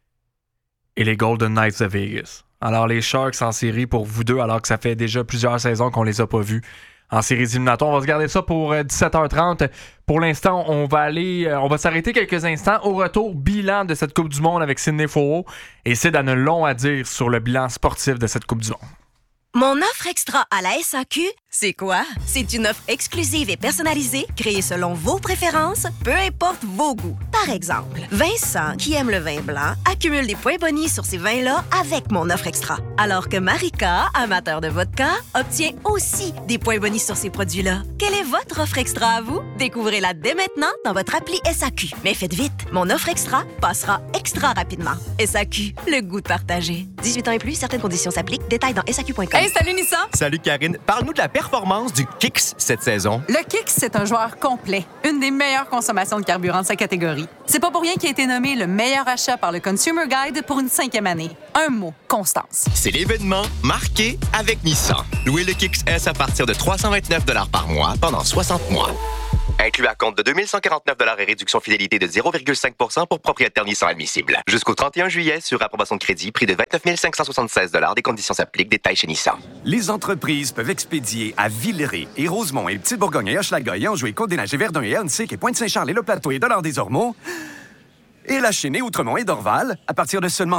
et les Golden Knights de Vegas. Alors, les Sharks en série pour vous deux, alors que ça fait déjà plusieurs saisons qu'on les a pas vus en séries éliminatoires. On va se garder ça pour 17h30. Pour l'instant, on va s'arrêter quelques instants. Au retour, bilan de cette Coupe du Monde avec Sidney Fauveau. Et Sid a un long à dire sur le bilan sportif de cette Coupe du Monde. Mon offre extra à la SAQ, c'est quoi? C'est une offre exclusive et personnalisée, créée selon vos préférences, peu importe vos goûts. Par exemple, Vincent, qui aime le vin blanc, accumule des points bonis sur ces vins-là avec mon offre extra. Alors que Marika, amateur de vodka, obtient aussi des points bonis sur ces produits-là. Quelle est votre offre extra à vous? Découvrez-la dès maintenant dans votre appli SAQ. Mais faites vite, mon offre extra passera extra rapidement. SAQ, le goût de partager. 18 ans et plus, certaines conditions s'appliquent. Détails dans SAQ.com. Hey, salut Nissan! Salut Karine. Parle-nous de la performance du Kicks cette saison. Le Kicks, c'est un joueur complet. Une des meilleures consommations de carburant de sa catégorie. C'est pas pour rien qu'il a été nommé le meilleur achat par le Consumer Guide pour une 5e année. Un mot, constance. C'est l'événement marqué avec Nissan. Louez le Kicks S à partir de 329 $ par mois pendant 60 mois. Inclus à compte de 2149 $ et réduction fidélité de 0,5 % pour propriétaire Nissan admissible. Jusqu'au 31 juillet, sur approbation de crédit, prix de 29 576 $. Des conditions s'appliquent. Détails chez Nissan. Les entreprises peuvent expédier à Villeray et Rosemont et Petite-Bourgogne et Hochelaga et Anjou et Côte-des-Neiges et Verdun et Huntsic et Pointe-Saint-Charles et Le Plateau et Dollard-des-Ormeaux et La Chênaie, Outremont et Dorval à partir de seulement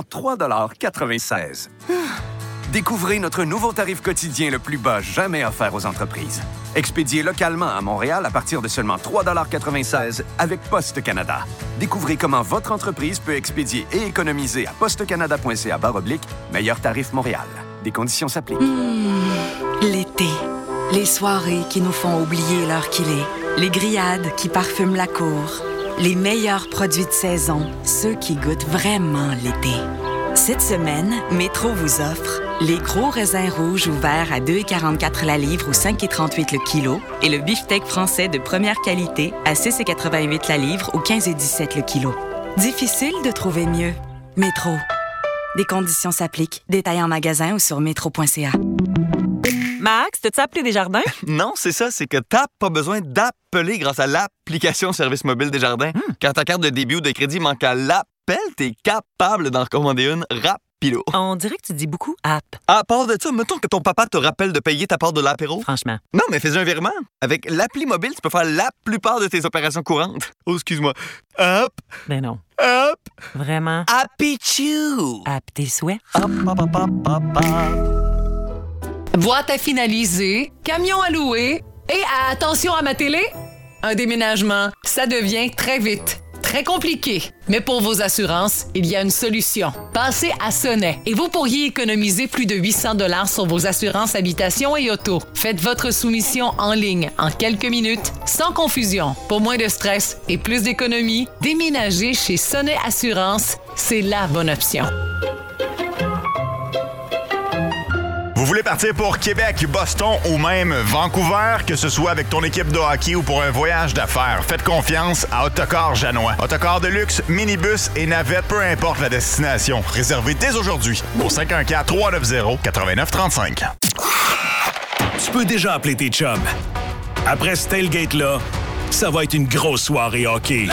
3,96 $. Découvrez notre nouveau tarif quotidien le plus bas jamais offert aux entreprises. Expédié localement à Montréal à partir de seulement 3,96 $ avec Poste Canada. Découvrez comment votre entreprise peut expédier et économiser à postecanada.ca/meilleur tarif Montréal. Des conditions s'appliquent. L'été. Les soirées qui nous font oublier l'heure qu'il est. Les grillades qui parfument la cour. Les meilleurs produits de saison. Ceux qui goûtent vraiment l'été. Cette semaine, Métro vous offre les gros raisins rouges ouverts à 2,44 la livre ou 5,38 le kilo et le beefsteak français de première qualité à 6,88 la livre ou 15,17 le kilo. Difficile de trouver mieux. Métro. Des conditions s'appliquent. Détails en magasin ou sur métro.ca. Max, t'as-tu appelé Desjardins? Non, c'est ça, c'est que t'as pas besoin d'appeler grâce à l'application Service mobile Desjardins. Quand ta carte de débit ou de crédit manque à l'appel, t'es capable d'en recommander une rapido. On dirait que tu dis beaucoup « app ». À part de ça, mettons que ton papa te rappelle de payer ta part de l'apéro. Franchement. Non, mais fais un virement. Avec l'appli mobile, tu peux faire la plupart de tes opérations courantes. Oh, excuse-moi. Hop. Ben non. Hop. Vraiment. Happy-choo. App tes souhaits. Hop, hop, hop, hop, hop, hop. Boîte à finaliser, camion à louer et attention à ma télé, un déménagement, ça devient très vite. Très compliqué. Mais pour vos assurances, il y a une solution. Passez à Sonnet et vous pourriez économiser plus de 800 $ sur vos assurances habitation et auto. Faites votre soumission en ligne en quelques minutes, sans confusion. Pour moins de stress et plus d'économie, déménager chez Sonnet Assurance, c'est la bonne option. Vous voulez partir pour Québec, Boston ou même Vancouver, que ce soit avec ton équipe de hockey ou pour un voyage d'affaires, faites confiance à Autocar Janois. Autocar de luxe, minibus et navette, peu importe la destination. Réservez dès aujourd'hui au 514-390-8935. Tu peux déjà appeler tes chums. Après ce tailgate-là, ça va être une grosse soirée hockey.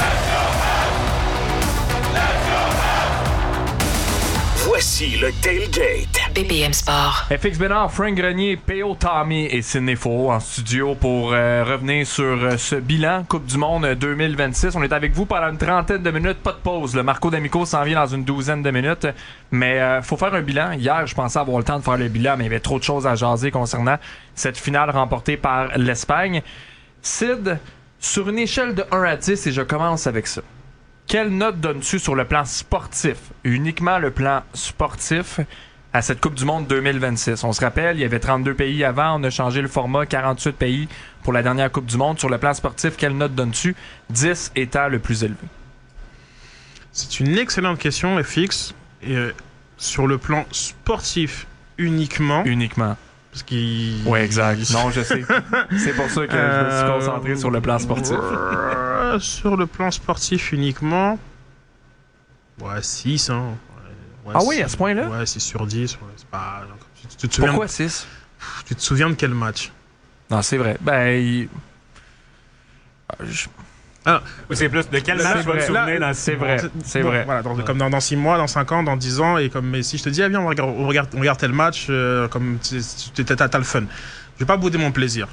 Voici le Tailgate. BPM Sport. FX Bénard, Frank Grenier, P.O. Tommy et Sidney Faux en studio pour revenir sur ce bilan Coupe du Monde 2026. On est avec vous pendant une trentaine de minutes, pas de pause. Le Marco D'Amico s'en vient dans une douzaine de minutes. Mais faut faire un bilan. Hier, je pensais avoir le temps de faire le bilan, mais il y avait trop de choses à jaser concernant cette finale remportée par l'Espagne. Sid, sur une échelle de 1 à 10, et je commence avec ça. Quelle note donnes-tu sur le plan sportif, uniquement le plan sportif, à cette Coupe du Monde 2026? On se rappelle, il y avait 32 pays avant, on a changé le format, 48 pays pour la dernière Coupe du Monde. Sur le plan sportif, quelle note donnes-tu, 10 étant le plus élevé? C'est une excellente question, FX. Et, sur le plan sportif uniquement. Uniquement. Parce qu'il... Oui, exact. Non, je sais. C'est pour ça que je me suis concentré sur le plan sportif. Sur le plan sportif uniquement, ouais, 6. Hein. Ouais, ah oui, à ce point-là? Ouais, 6 sur 10. Ouais, c'est pas... tu te souviens. Pourquoi 6? Tu te souviens de quel match? Non, c'est vrai. Ben, Alors, c'est plus de quel match je me souvenir dans 6 mois. C'est vrai. Voilà, comme dans 6 mois, dans 5 ans, dans 10 ans, et comme mais si je te dis, ah, viens, on regarde tel match, comme t'as le fun. Je vais pas bouder mon plaisir.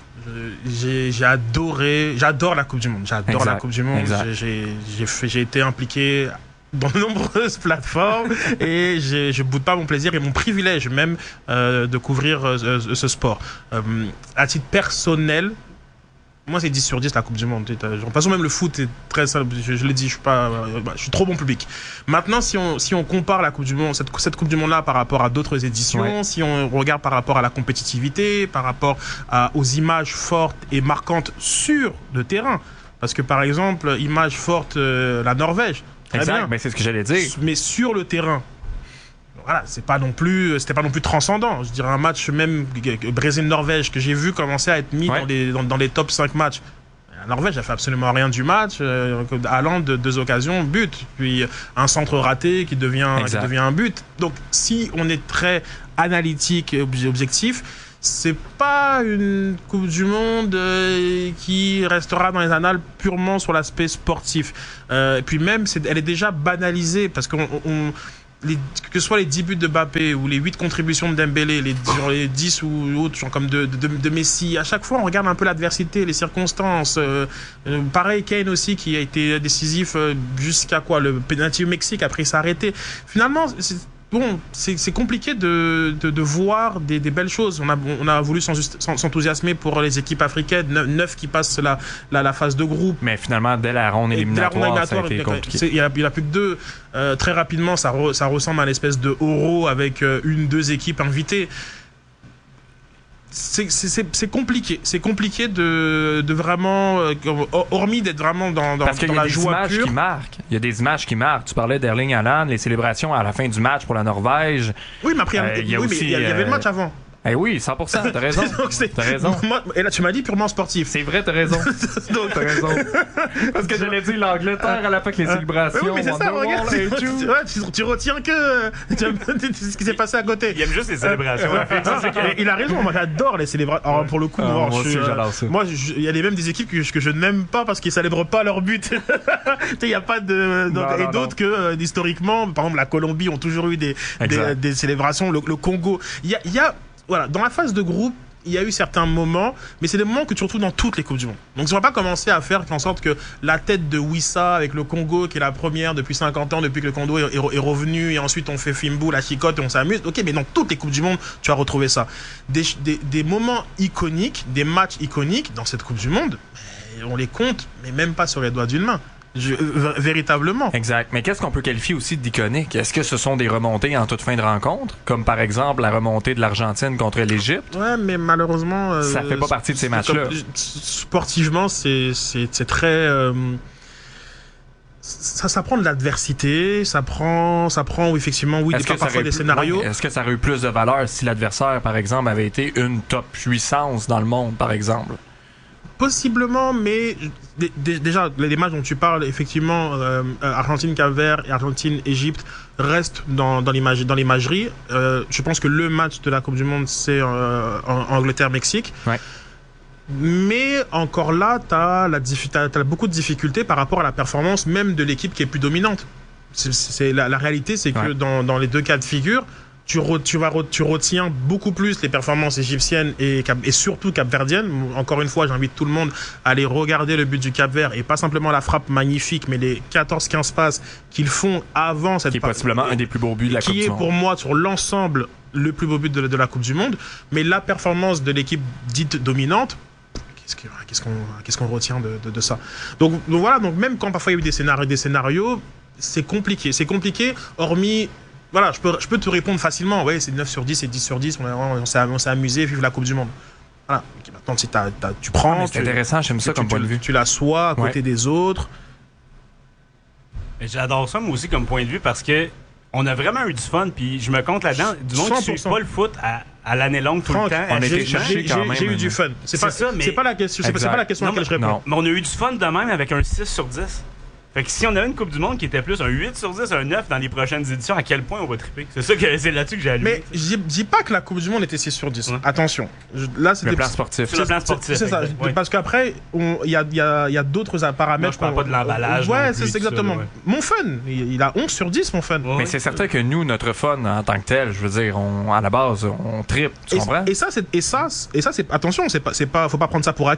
J'adore la Coupe du Monde. J'adore la Coupe du Monde. J'ai été impliqué dans de nombreuses plateformes et je boude pas mon plaisir et mon privilège même de couvrir ce sport. À titre personnel, moi c'est 10 sur 10 la Coupe du Monde. De toute façon même le foot est très simple, je l'ai dit, je suis trop bon public. Maintenant si on compare la Coupe du Monde, cette Coupe du Monde là par rapport à d'autres éditions, si on regarde par rapport à la compétitivité, par rapport aux images fortes et marquantes sur le terrain, parce que par exemple, image forte, la Norvège. Exact, mais c'est ce que j'allais dire. Mais sur le terrain, voilà, c'était pas non plus transcendant. Je dirais un match même Brésil-Norvège que j'ai vu commencer à être mis dans les top 5 matchs. La Norvège a fait absolument rien du match. Haaland, 2 occasions, but. Puis un centre raté qui devient un but. Donc si on est très analytique et objectif, c'est pas une Coupe du Monde qui restera dans les annales purement sur l'aspect sportif. Et puis même, elle est déjà banalisée parce que ce soit les 10 buts de Mbappé ou les 8 contributions de Dembélé, les 10 ou autres, genre comme de Messi, à chaque fois on regarde un peu l'adversité, les circonstances. Pareil, Kane aussi qui a été décisif jusqu'à quoi, le penalty au Mexique, après il s'est arrêté. Finalement, c'est compliqué de voir des belles choses. On a voulu s'enthousiasmer pour les équipes africaines, 9 qui passent la phase de groupe. Mais finalement, dès la ronde éliminatoire, ça a été compliqué. Il n'y en a plus que 2. Très rapidement, ça ressemble à une espèce de Euro avec 1-2 équipes invitées. C'est compliqué. C'est compliqué de vraiment, hormis d'être vraiment dans la joie pure. Il y a des images qui marquent. Tu parlais d'Erling Haaland, les célébrations à la fin du match pour la Norvège. Oui, mais après, il y avait le match avant. Eh oui, 100%, t'as raison. T'as raison. Et là, tu m'as dit purement sportif. C'est vrai, t'as raison. T'as raison. Parce que j'allais dire l'Angleterre à la fin que les célébrations. Oui, mais c'est ça, regarde. Tu retiens que ce qui s'est passé à côté. Il aime juste les célébrations. Il a raison, moi j'adore les célébrations. Alors, pour le coup, moi aussi, j'adore ça. Moi, il y a même des équipes que je n'aime pas parce qu'ils ne célèbrent pas leur but. Il n'y a pas de. Et d'autres que, historiquement, par exemple, la Colombie ont toujours eu des célébrations. Le Congo. Il y a voilà, dans la phase de groupe, il y a eu certains moments, mais c'est des moments que tu retrouves dans toutes les Coupes du Monde. Donc, on ne va pas commencer à faire en sorte que la tête de Wissa avec le Congo, qui est la première depuis 50 ans, depuis que le Congo est revenu, et ensuite on fait Fimbu, la chicote, et on s'amuse. Ok, mais dans toutes les Coupes du Monde, tu vas retrouver ça. Des moments iconiques, des matchs iconiques dans cette Coupe du Monde, on les compte, mais même pas sur les doigts d'une main. Véritablement. Exact. Mais qu'est-ce qu'on peut qualifier aussi d'iconique? Est-ce que ce sont des remontées en toute fin de rencontre? Comme par exemple la remontée de l'Argentine contre l'Égypte? Ouais, mais malheureusement... ça fait pas partie de ces matchs-là. Sportivement, c'est très... Ça prend de l'adversité, ça prend effectivement, parfois des scénarios. Est-ce que ça aurait eu plus de valeur si l'adversaire, par exemple, avait été une top puissance dans le monde, par exemple? Possiblement, mais déjà, les matchs dont tu parles, effectivement, Argentine-Cap-Vert et Argentine-Égypte restent dans l'imagerie. Je pense que le match de la Coupe du Monde, c'est Angleterre-Mexique. Ouais. Mais encore là, t'as beaucoup de difficultés par rapport à la performance même de l'équipe qui est plus dominante. La réalité, c'est que dans les deux cas de figure, tu retiens beaucoup plus les performances égyptiennes et surtout capverdiennes. Encore une fois, j'invite tout le monde à aller regarder le but du Cap-Vert et pas simplement la frappe magnifique, mais les 14-15 passes qu'ils font avant cette... Qui est possiblement un des plus beaux buts de la Coupe du Monde. Qui est pour moi, sur l'ensemble, le plus beau but de la Coupe du Monde. Mais la performance de l'équipe dite dominante, qu'est-ce qu'on retient de ça? Donc voilà, donc même quand parfois il y a eu des scénarios, c'est compliqué. C'est compliqué, hormis... Voilà, je peux te répondre facilement. Ouais, c'est 9 sur 10, c'est 10 sur 10. On s'est amusé, vive la Coupe du Monde. Voilà. Maintenant, si tu prends... c'est intéressant, j'aime ça comme point de vue. Tu l'assois à côté des autres. Et j'adore ça, moi aussi, comme point de vue, parce que on a vraiment eu du fun, puis je me compte là-dedans, du monde qui ne suit pas le foot à l'année longue tout le temps. On a été chercher quand même. J'ai eu du fun. C'est pas la question à laquelle je réponds. Mais on a eu du fun de même avec un 6 sur 10. Fait que si on avait une Coupe du Monde qui était plus un 8 sur 10, un 9 dans les prochaines éditions, à quel point on va triper? C'est là-dessus que j'ai allumé. Mais je dis pas que la Coupe du Monde était 6 sur 10. Ouais. Attention. Là, c'était le plan sportif. Sur le plan sportif. C'est ça. Ouais. Parce qu'après, il y a d'autres paramètres. Moi, je parle pas de l'emballage. Ouais, c'est exactement. Ça, ouais. Mon fun, il a 11 sur 10, mon fun. Mais c'est certain que nous, notre fun en tant que tel, je veux dire, à la base, on tripe. Tu comprends? Et ça, c'est attention, faut pas prendre ça pour acquis.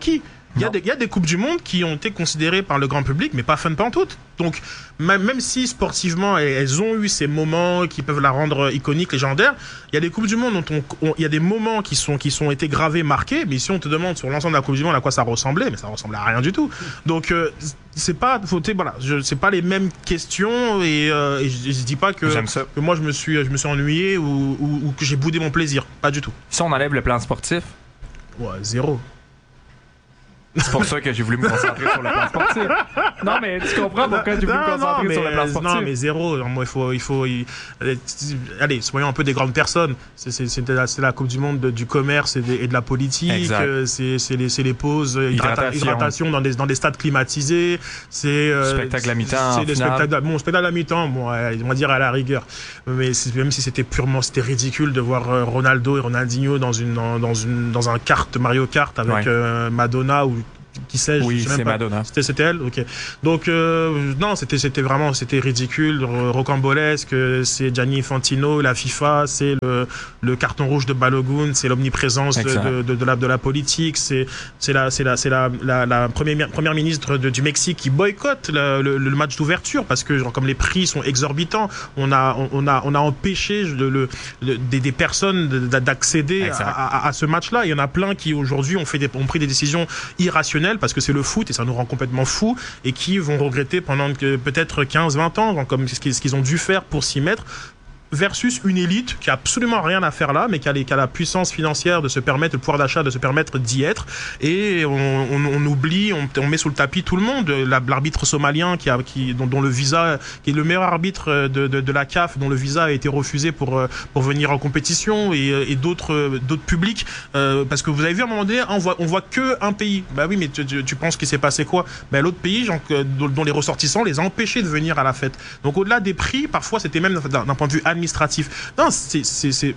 Il y a des Coupes du Monde qui ont été considérées par le grand public, mais pas fun pantoute. Donc, même si sportivement, elles ont eu ces moments qui peuvent la rendre iconique, légendaire, il y a des Coupes du Monde dont il y a des moments qui sont été gravés, marqués, mais si on te demande sur l'ensemble de la Coupe du Monde à quoi ça ressemblait, mais ça ressemblait à rien du tout. Donc, c'est pas les mêmes questions et je dis pas que moi je me suis ennuyé ou que j'ai boudé mon plaisir. Pas du tout. Si on enlève le plan sportif? Ouais, 0. C'est pour ça que j'ai voulu me concentrer sur le plan sportif. Non, mais tu comprends pourquoi j'ai voulu me concentrer sur le plan sportif. Non, mais 0. Moi, allez, soyons un peu des grandes personnes. C'est la Coupe du Monde du commerce et de la politique. C'est les pauses, hydratation dans des stades climatisés. C'est spectacle à mi-temps. C'est des spectacles à mi-temps. Bon, on va dire à la rigueur. Mais même si c'était ridicule de voir Ronaldo et Ronaldinho dans un kart Mario Kart avec Madonna ou qui sais-je. Oui, c'est Madonna. C'était elle, ok. Donc non, c'était ridicule, rocambolesque. C'est Gianni Infantino, la FIFA, c'est le carton rouge de Balogun, c'est l'omniprésence de la politique, c'est la première ministre du Mexique qui boycotte le match d'ouverture parce que comme les prix sont exorbitants, on a empêché des personnes d'accéder à ce match-là. Il y en a plein qui aujourd'hui ont pris des décisions irrationnelles parce que c'est le foot et ça nous rend complètement fous et qui vont regretter pendant peut-être 15-20 ans comme ce qu'ils ont dû faire pour s'y mettre, versus une élite qui a absolument rien à faire là, mais qui a la puissance financière de se permettre, le pouvoir d'achat de se permettre d'y être. Et on oublie, on met sous le tapis tout le monde. L'arbitre somalien dont le visa, qui est le meilleur arbitre de la CAF, dont le visa a été refusé pour venir en compétition, et d'autres publics, parce que vous avez vu à un moment donné, on voit que un pays. Bah oui, mais tu penses qu'il s'est passé quoi? Bah l'autre pays, dont les ressortissants les a empêchés de venir à la fête. Donc au-delà des prix, parfois c'était même d'un point de vue administratif. Non, c'est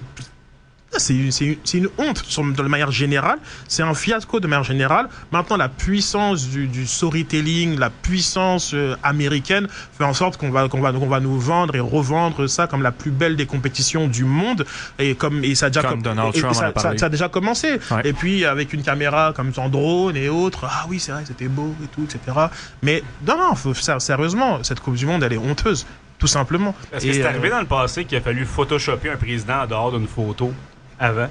une honte de manière générale. C'est un fiasco de manière générale. Maintenant, la puissance du storytelling, la puissance américaine fait en sorte qu'on va nous vendre et revendre ça comme la plus belle des compétitions du monde. Et ça a déjà commencé. Ouais. Et puis avec une caméra comme son drone et autres. Ah oui, c'est vrai, c'était beau et tout, etc. Mais non, sérieusement, cette Coupe du Monde, elle est honteuse. Tout simplement. Est-ce que c'est arrivé dans le passé qu'il a fallu photoshopper un président en dehors d'une photo avant?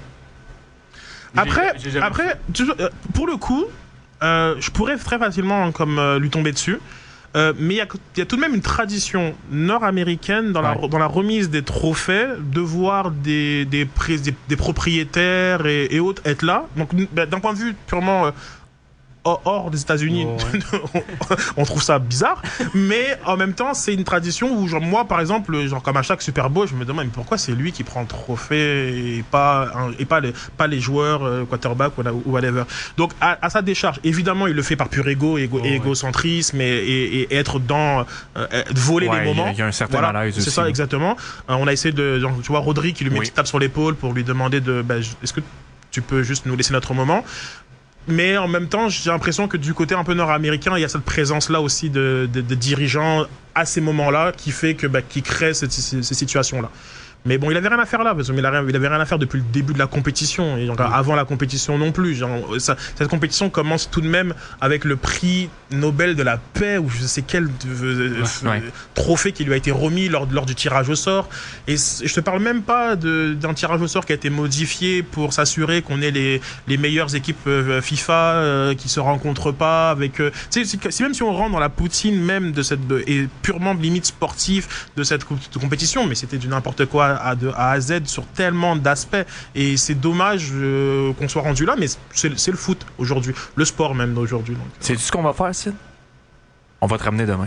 Après, pour le coup, je pourrais très facilement lui tomber dessus. Mais il y a tout de même une tradition nord-américaine dans la remise des trophées de voir des propriétaires et autres être là. Donc, d'un point de vue purement hors des États-Unis, on trouve ça bizarre, mais en même temps c'est une tradition où moi par exemple, comme à chaque Super Bowl, je me demande mais pourquoi c'est lui qui prend le trophée et pas les joueurs quarterback ou whatever. Donc à sa décharge, évidemment il le fait par pur égocentrisme et être dans voler les moments. Il y a un certain malaise aussi. C'est ça exactement. On a essayé tu vois Rodri qui lui met une petite tape sur l'épaule pour lui demander est-ce que tu peux juste nous laisser notre moment. Mais en même temps, j'ai l'impression que du côté un peu nord-américain, il y a cette présence-là aussi de dirigeants à ces moments-là qui fait qui crée ces situations-là. Mais bon, il avait rien à faire là, parce qu'il avait rien à faire depuis le début de la compétition, et avant la compétition non plus. Cette compétition commence tout de même avec le prix Nobel de la paix, ou je sais quel trophée qui lui a été remis lors du tirage au sort. Et je te parle même pas d'un tirage au sort qui a été modifié pour s'assurer qu'on ait les meilleures équipes FIFA qui se rencontrent pas avec. Même si on rentre dans la poutine même et purement limite sportif de cette compétition, mais c'était du n'importe quoi de A à Z sur tellement d'aspects, et c'est dommage qu'on soit rendu là, mais c'est le foot aujourd'hui, le sport même d'aujourd'hui. C'est ce qu'on va faire, Sid? On va te ramener demain.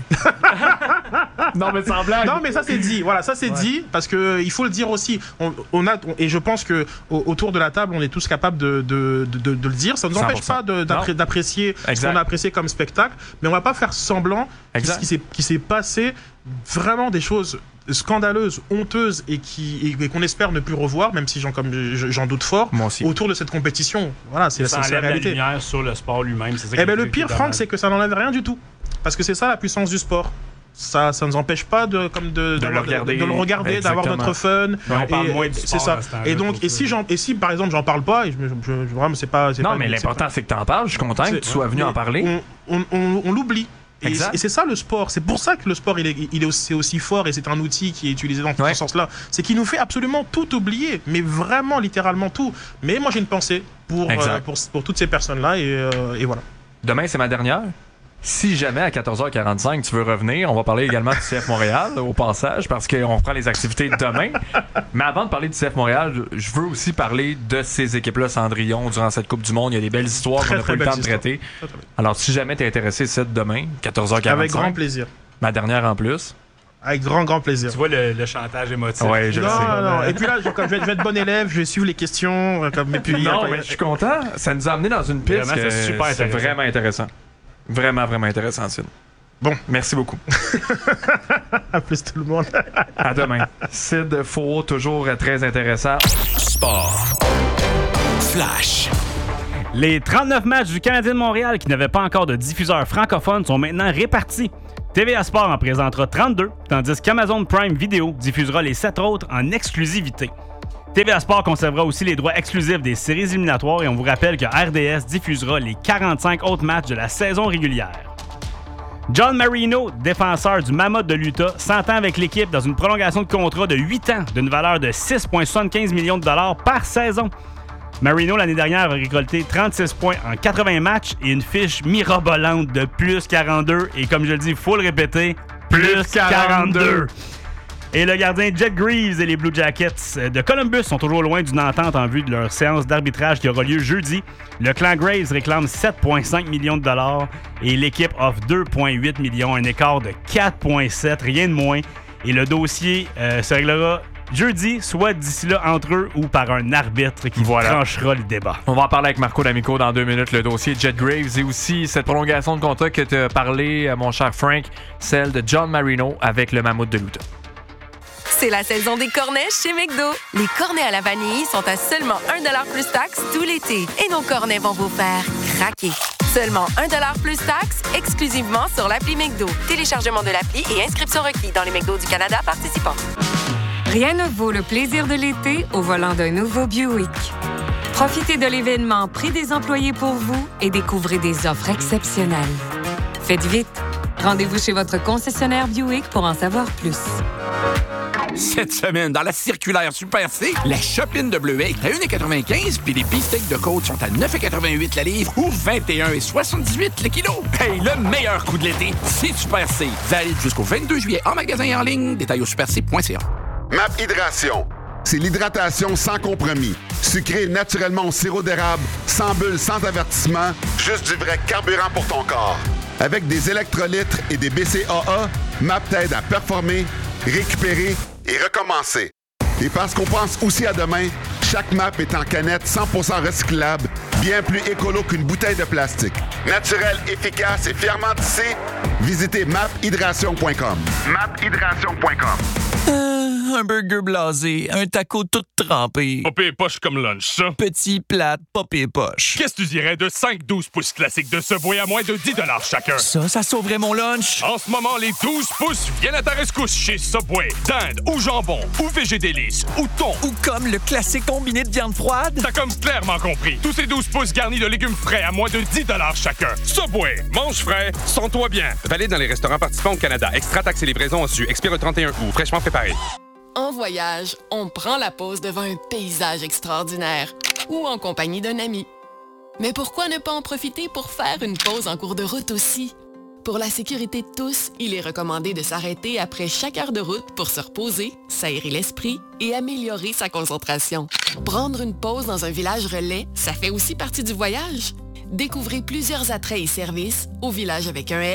Non mais sans blague. Non mais ça c'est dit. Voilà, ça c'est dit parce que il faut le dire aussi. Et je pense que autour de la table, on est tous capables de le dire. Ça ne nous empêche pas d'apprécier ce qu'on a apprécié comme spectacle, mais on va pas faire semblant qu'il s'est passé vraiment des choses scandaleuses, honteuses et qu'on espère ne plus revoir, même si j'en doute fort. Moi aussi. Autour de cette compétition. Voilà, c'est la réalité. La lumière sur le sport lui-même. Le pire, Franck, c'est que ça n'enlève rien du tout. Parce que c'est ça la puissance du sport. ça nous empêche pas de le regarder, d'avoir notre fun. On parle moins du sport. C'est ça. Et si par exemple j'en parle pas, vraiment c'est pas. Non, mais l'important c'est que t'en parles. Je suis content que tu sois venu en parler. On l'oublie. Et Exact. c'est ça le sport. C'est pour ça que le sport il est aussi fort et c'est un outil qui est utilisé dans ce sens-là. C'est qu'il nous fait absolument tout oublier, mais vraiment littéralement tout. Mais moi j'ai une pensée pour toutes ces personnes-là et voilà. Demain c'est ma dernière. Si jamais à 14h45 tu veux revenir, on va parler également du CF Montréal au passage parce qu'on reprend les activités demain. Mais avant de parler du CF Montréal, je veux aussi parler de ces équipes-là Cendrillon durant cette Coupe du Monde. Il y a des belles histoires qu'on n'a pas eu le temps de traiter. Alors si jamais tu es intéressé, c'est demain, 14h45. Avec grand plaisir. Ma dernière en plus. Avec grand plaisir. Tu vois le chantage émotif. Oui, je le sais. Non. Et puis là, je vais être bon élève, je vais suivre les questions. Je suis content. Ça nous a amené dans une piste vraiment, c'est vraiment intéressant. Vraiment, vraiment intéressant, Sid. Bon. Merci beaucoup. À plus tout le monde. À demain. Sid Faux, toujours très intéressant. Sport. Flash. Les 39 matchs du Canadien de Montréal qui n'avaient pas encore de diffuseurs francophones sont maintenant répartis. TVA Sport en présentera 32, tandis qu'Amazon Prime Video diffusera les 7 autres en exclusivité. TVA Sport conservera aussi les droits exclusifs des séries éliminatoires et on vous rappelle que RDS diffusera les 45 autres matchs de la saison régulière. John Marino, défenseur du Mammoth de l'Utah, s'entend avec l'équipe dans une prolongation de contrat de 8 ans d'une valeur de 6,75 millions de dollars par saison. Marino, l'année dernière, a récolté 36 points en 80 matchs et une fiche mirobolante de plus 42. Et comme je le dis, il faut le répéter, plus 42. Et le gardien Jet Greaves et les Blue Jackets de Columbus sont toujours loin d'une entente en vue de leur séance d'arbitrage qui aura lieu jeudi. Le clan Graves réclame 7,5 millions de dollars et l'équipe offre 2,8 millions, un écart de 4,7, rien de moins. Et le dossier se réglera jeudi, soit d'ici là entre eux ou par un arbitre qui tranchera le débat. On va en parler avec Marco D'Amico dans 2 minutes, le dossier Jet Graves et aussi cette prolongation de contrat que tu as parlé, mon cher Frank, celle de John Marino avec le Mammoth de l'Utah. C'est la saison des cornets chez McDo. Les cornets à la vanille sont à seulement 1$ plus taxe tout l'été. Et nos cornets vont vous faire craquer. Seulement 1$ plus taxe, exclusivement sur l'appli McDo. Téléchargement de l'appli et inscription requis dans les McDo du Canada participants. Rien ne vaut le plaisir de l'été au volant d'un nouveau Buick. Profitez de l'événement Prix des employés pour vous et découvrez des offres exceptionnelles. Faites vite. Rendez-vous chez votre concessionnaire Buick pour en savoir plus. Cette semaine, dans la circulaire Super C, la chopeline de bleuet est à 1,95 puis les beefsteaks de côte sont à 9,88 la livre ou 21,78 le kilo. Hey, le meilleur coup de l'été, c'est Super C. Valide jusqu'au 22 juillet en magasin et en ligne. Détails au superc.ca. MAP Hydration. C'est l'hydratation sans compromis. Sucré naturellement au sirop d'érable, sans bulles, sans avertissement, juste du vrai carburant pour ton corps. Avec des électrolytes et des BCAA, MAP t'aide à performer, récupérer et recommencer. Et parce qu'on pense aussi à demain, chaque map est en canette 100% recyclable, bien plus écolo qu'une bouteille de plastique. Naturel, efficace et fièrement tissé, visitez maphydration.com. maphydration.com. Un burger blasé, un taco tout trempé. Pas pire poche comme lunch, ça. Petit, plate, pas pire poche. Qu'est-ce que tu dirais de 5-12 pouces classiques de Subway à moins de 10$ chacun? Ça sauverait mon lunch. En ce moment, les 12 pouces viennent à ta rescousse chez Subway. Dinde ou jambon ou végé délice ou thon. Ou comme le classique combiné de viande froide. T'as comme clairement compris. Tous ces 12 pouces garnis de légumes frais à moins de 10$ chacun. Subway, mange frais, sens-toi bien. Valide dans les restaurants participants au Canada. Extra taxes et livraison en su. Expire le 31 août. Fraîchement préparé. En voyage, on prend la pause devant un paysage extraordinaire ou en compagnie d'un ami. Mais pourquoi ne pas en profiter pour faire une pause en cours de route aussi? Pour la sécurité de tous, il est recommandé de s'arrêter après chaque heure de route pour se reposer, s'aérer l'esprit et améliorer sa concentration. Prendre une pause dans un village relais, ça fait aussi partie du voyage. Découvrez plusieurs attraits et services au village avec un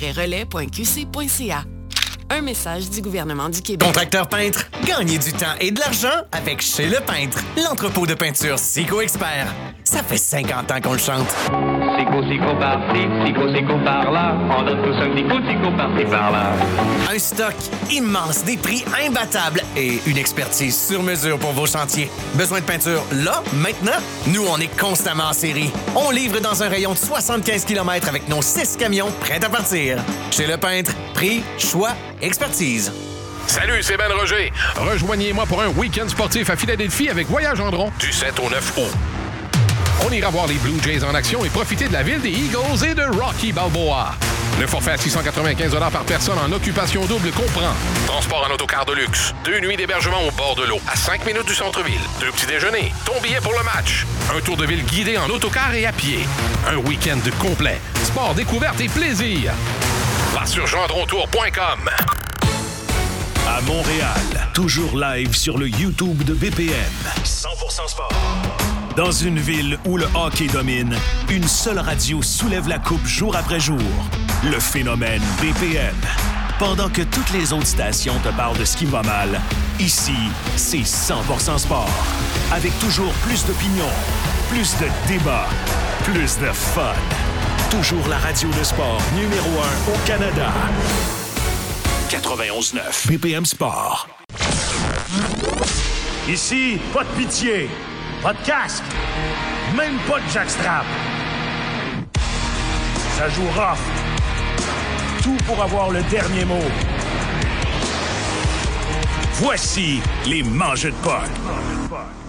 s-relais.qc.ca. Un message du gouvernement du Québec. Contracteur peintre, gagnez du temps et de l'argent avec Chez Le Peintre, l'entrepôt de peinture Sico Expert. Ça fait 50 ans qu'on le chante. Sico par-ci, sico par-là. On donne tous un petit coup, sico par-ci, par-là. Un stock immense, des prix imbattables et une expertise sur mesure pour vos chantiers. Besoin de peinture là, maintenant? Nous, on est constamment en série. On livre dans un rayon de 75 km avec nos 6 camions prêts à partir. Chez Le Peintre, prix, choix, expertise. Salut, c'est Ben Roger. Rejoignez-moi pour un week-end sportif à Philadelphie avec Voyage Gendron du 7 au 9 août. On ira voir les Blue Jays en action et profiter de la ville des Eagles et de Rocky Balboa. Le forfait à 695 $ par personne en occupation double comprend transport en autocar de luxe, 2 nuits d'hébergement au bord de l'eau, à 5 minutes du centre-ville, 2 petits déjeuners, ton billet pour le match, un tour de ville guidé en autocar et à pied, un week-end complet, sport, découverte et plaisir. Va sur gendrontour.com. À Montréal, toujours live sur le YouTube de BPM. 100% sport. Dans une ville où le hockey domine, une seule radio soulève la coupe jour après jour. Le phénomène BPM. Pendant que toutes les autres stations te parlent de ce qui va mal, ici, c'est 100% sport. Avec toujours plus d'opinions, plus de débats, plus de fun. Toujours la radio de sport numéro 1 au Canada. 91.9 BPM Sport. Ici, pas de pitié, pas de casque, même pas de jackstrap. Ça joue rough. Tout pour avoir le dernier mot. Voici les Mangeux de Poc.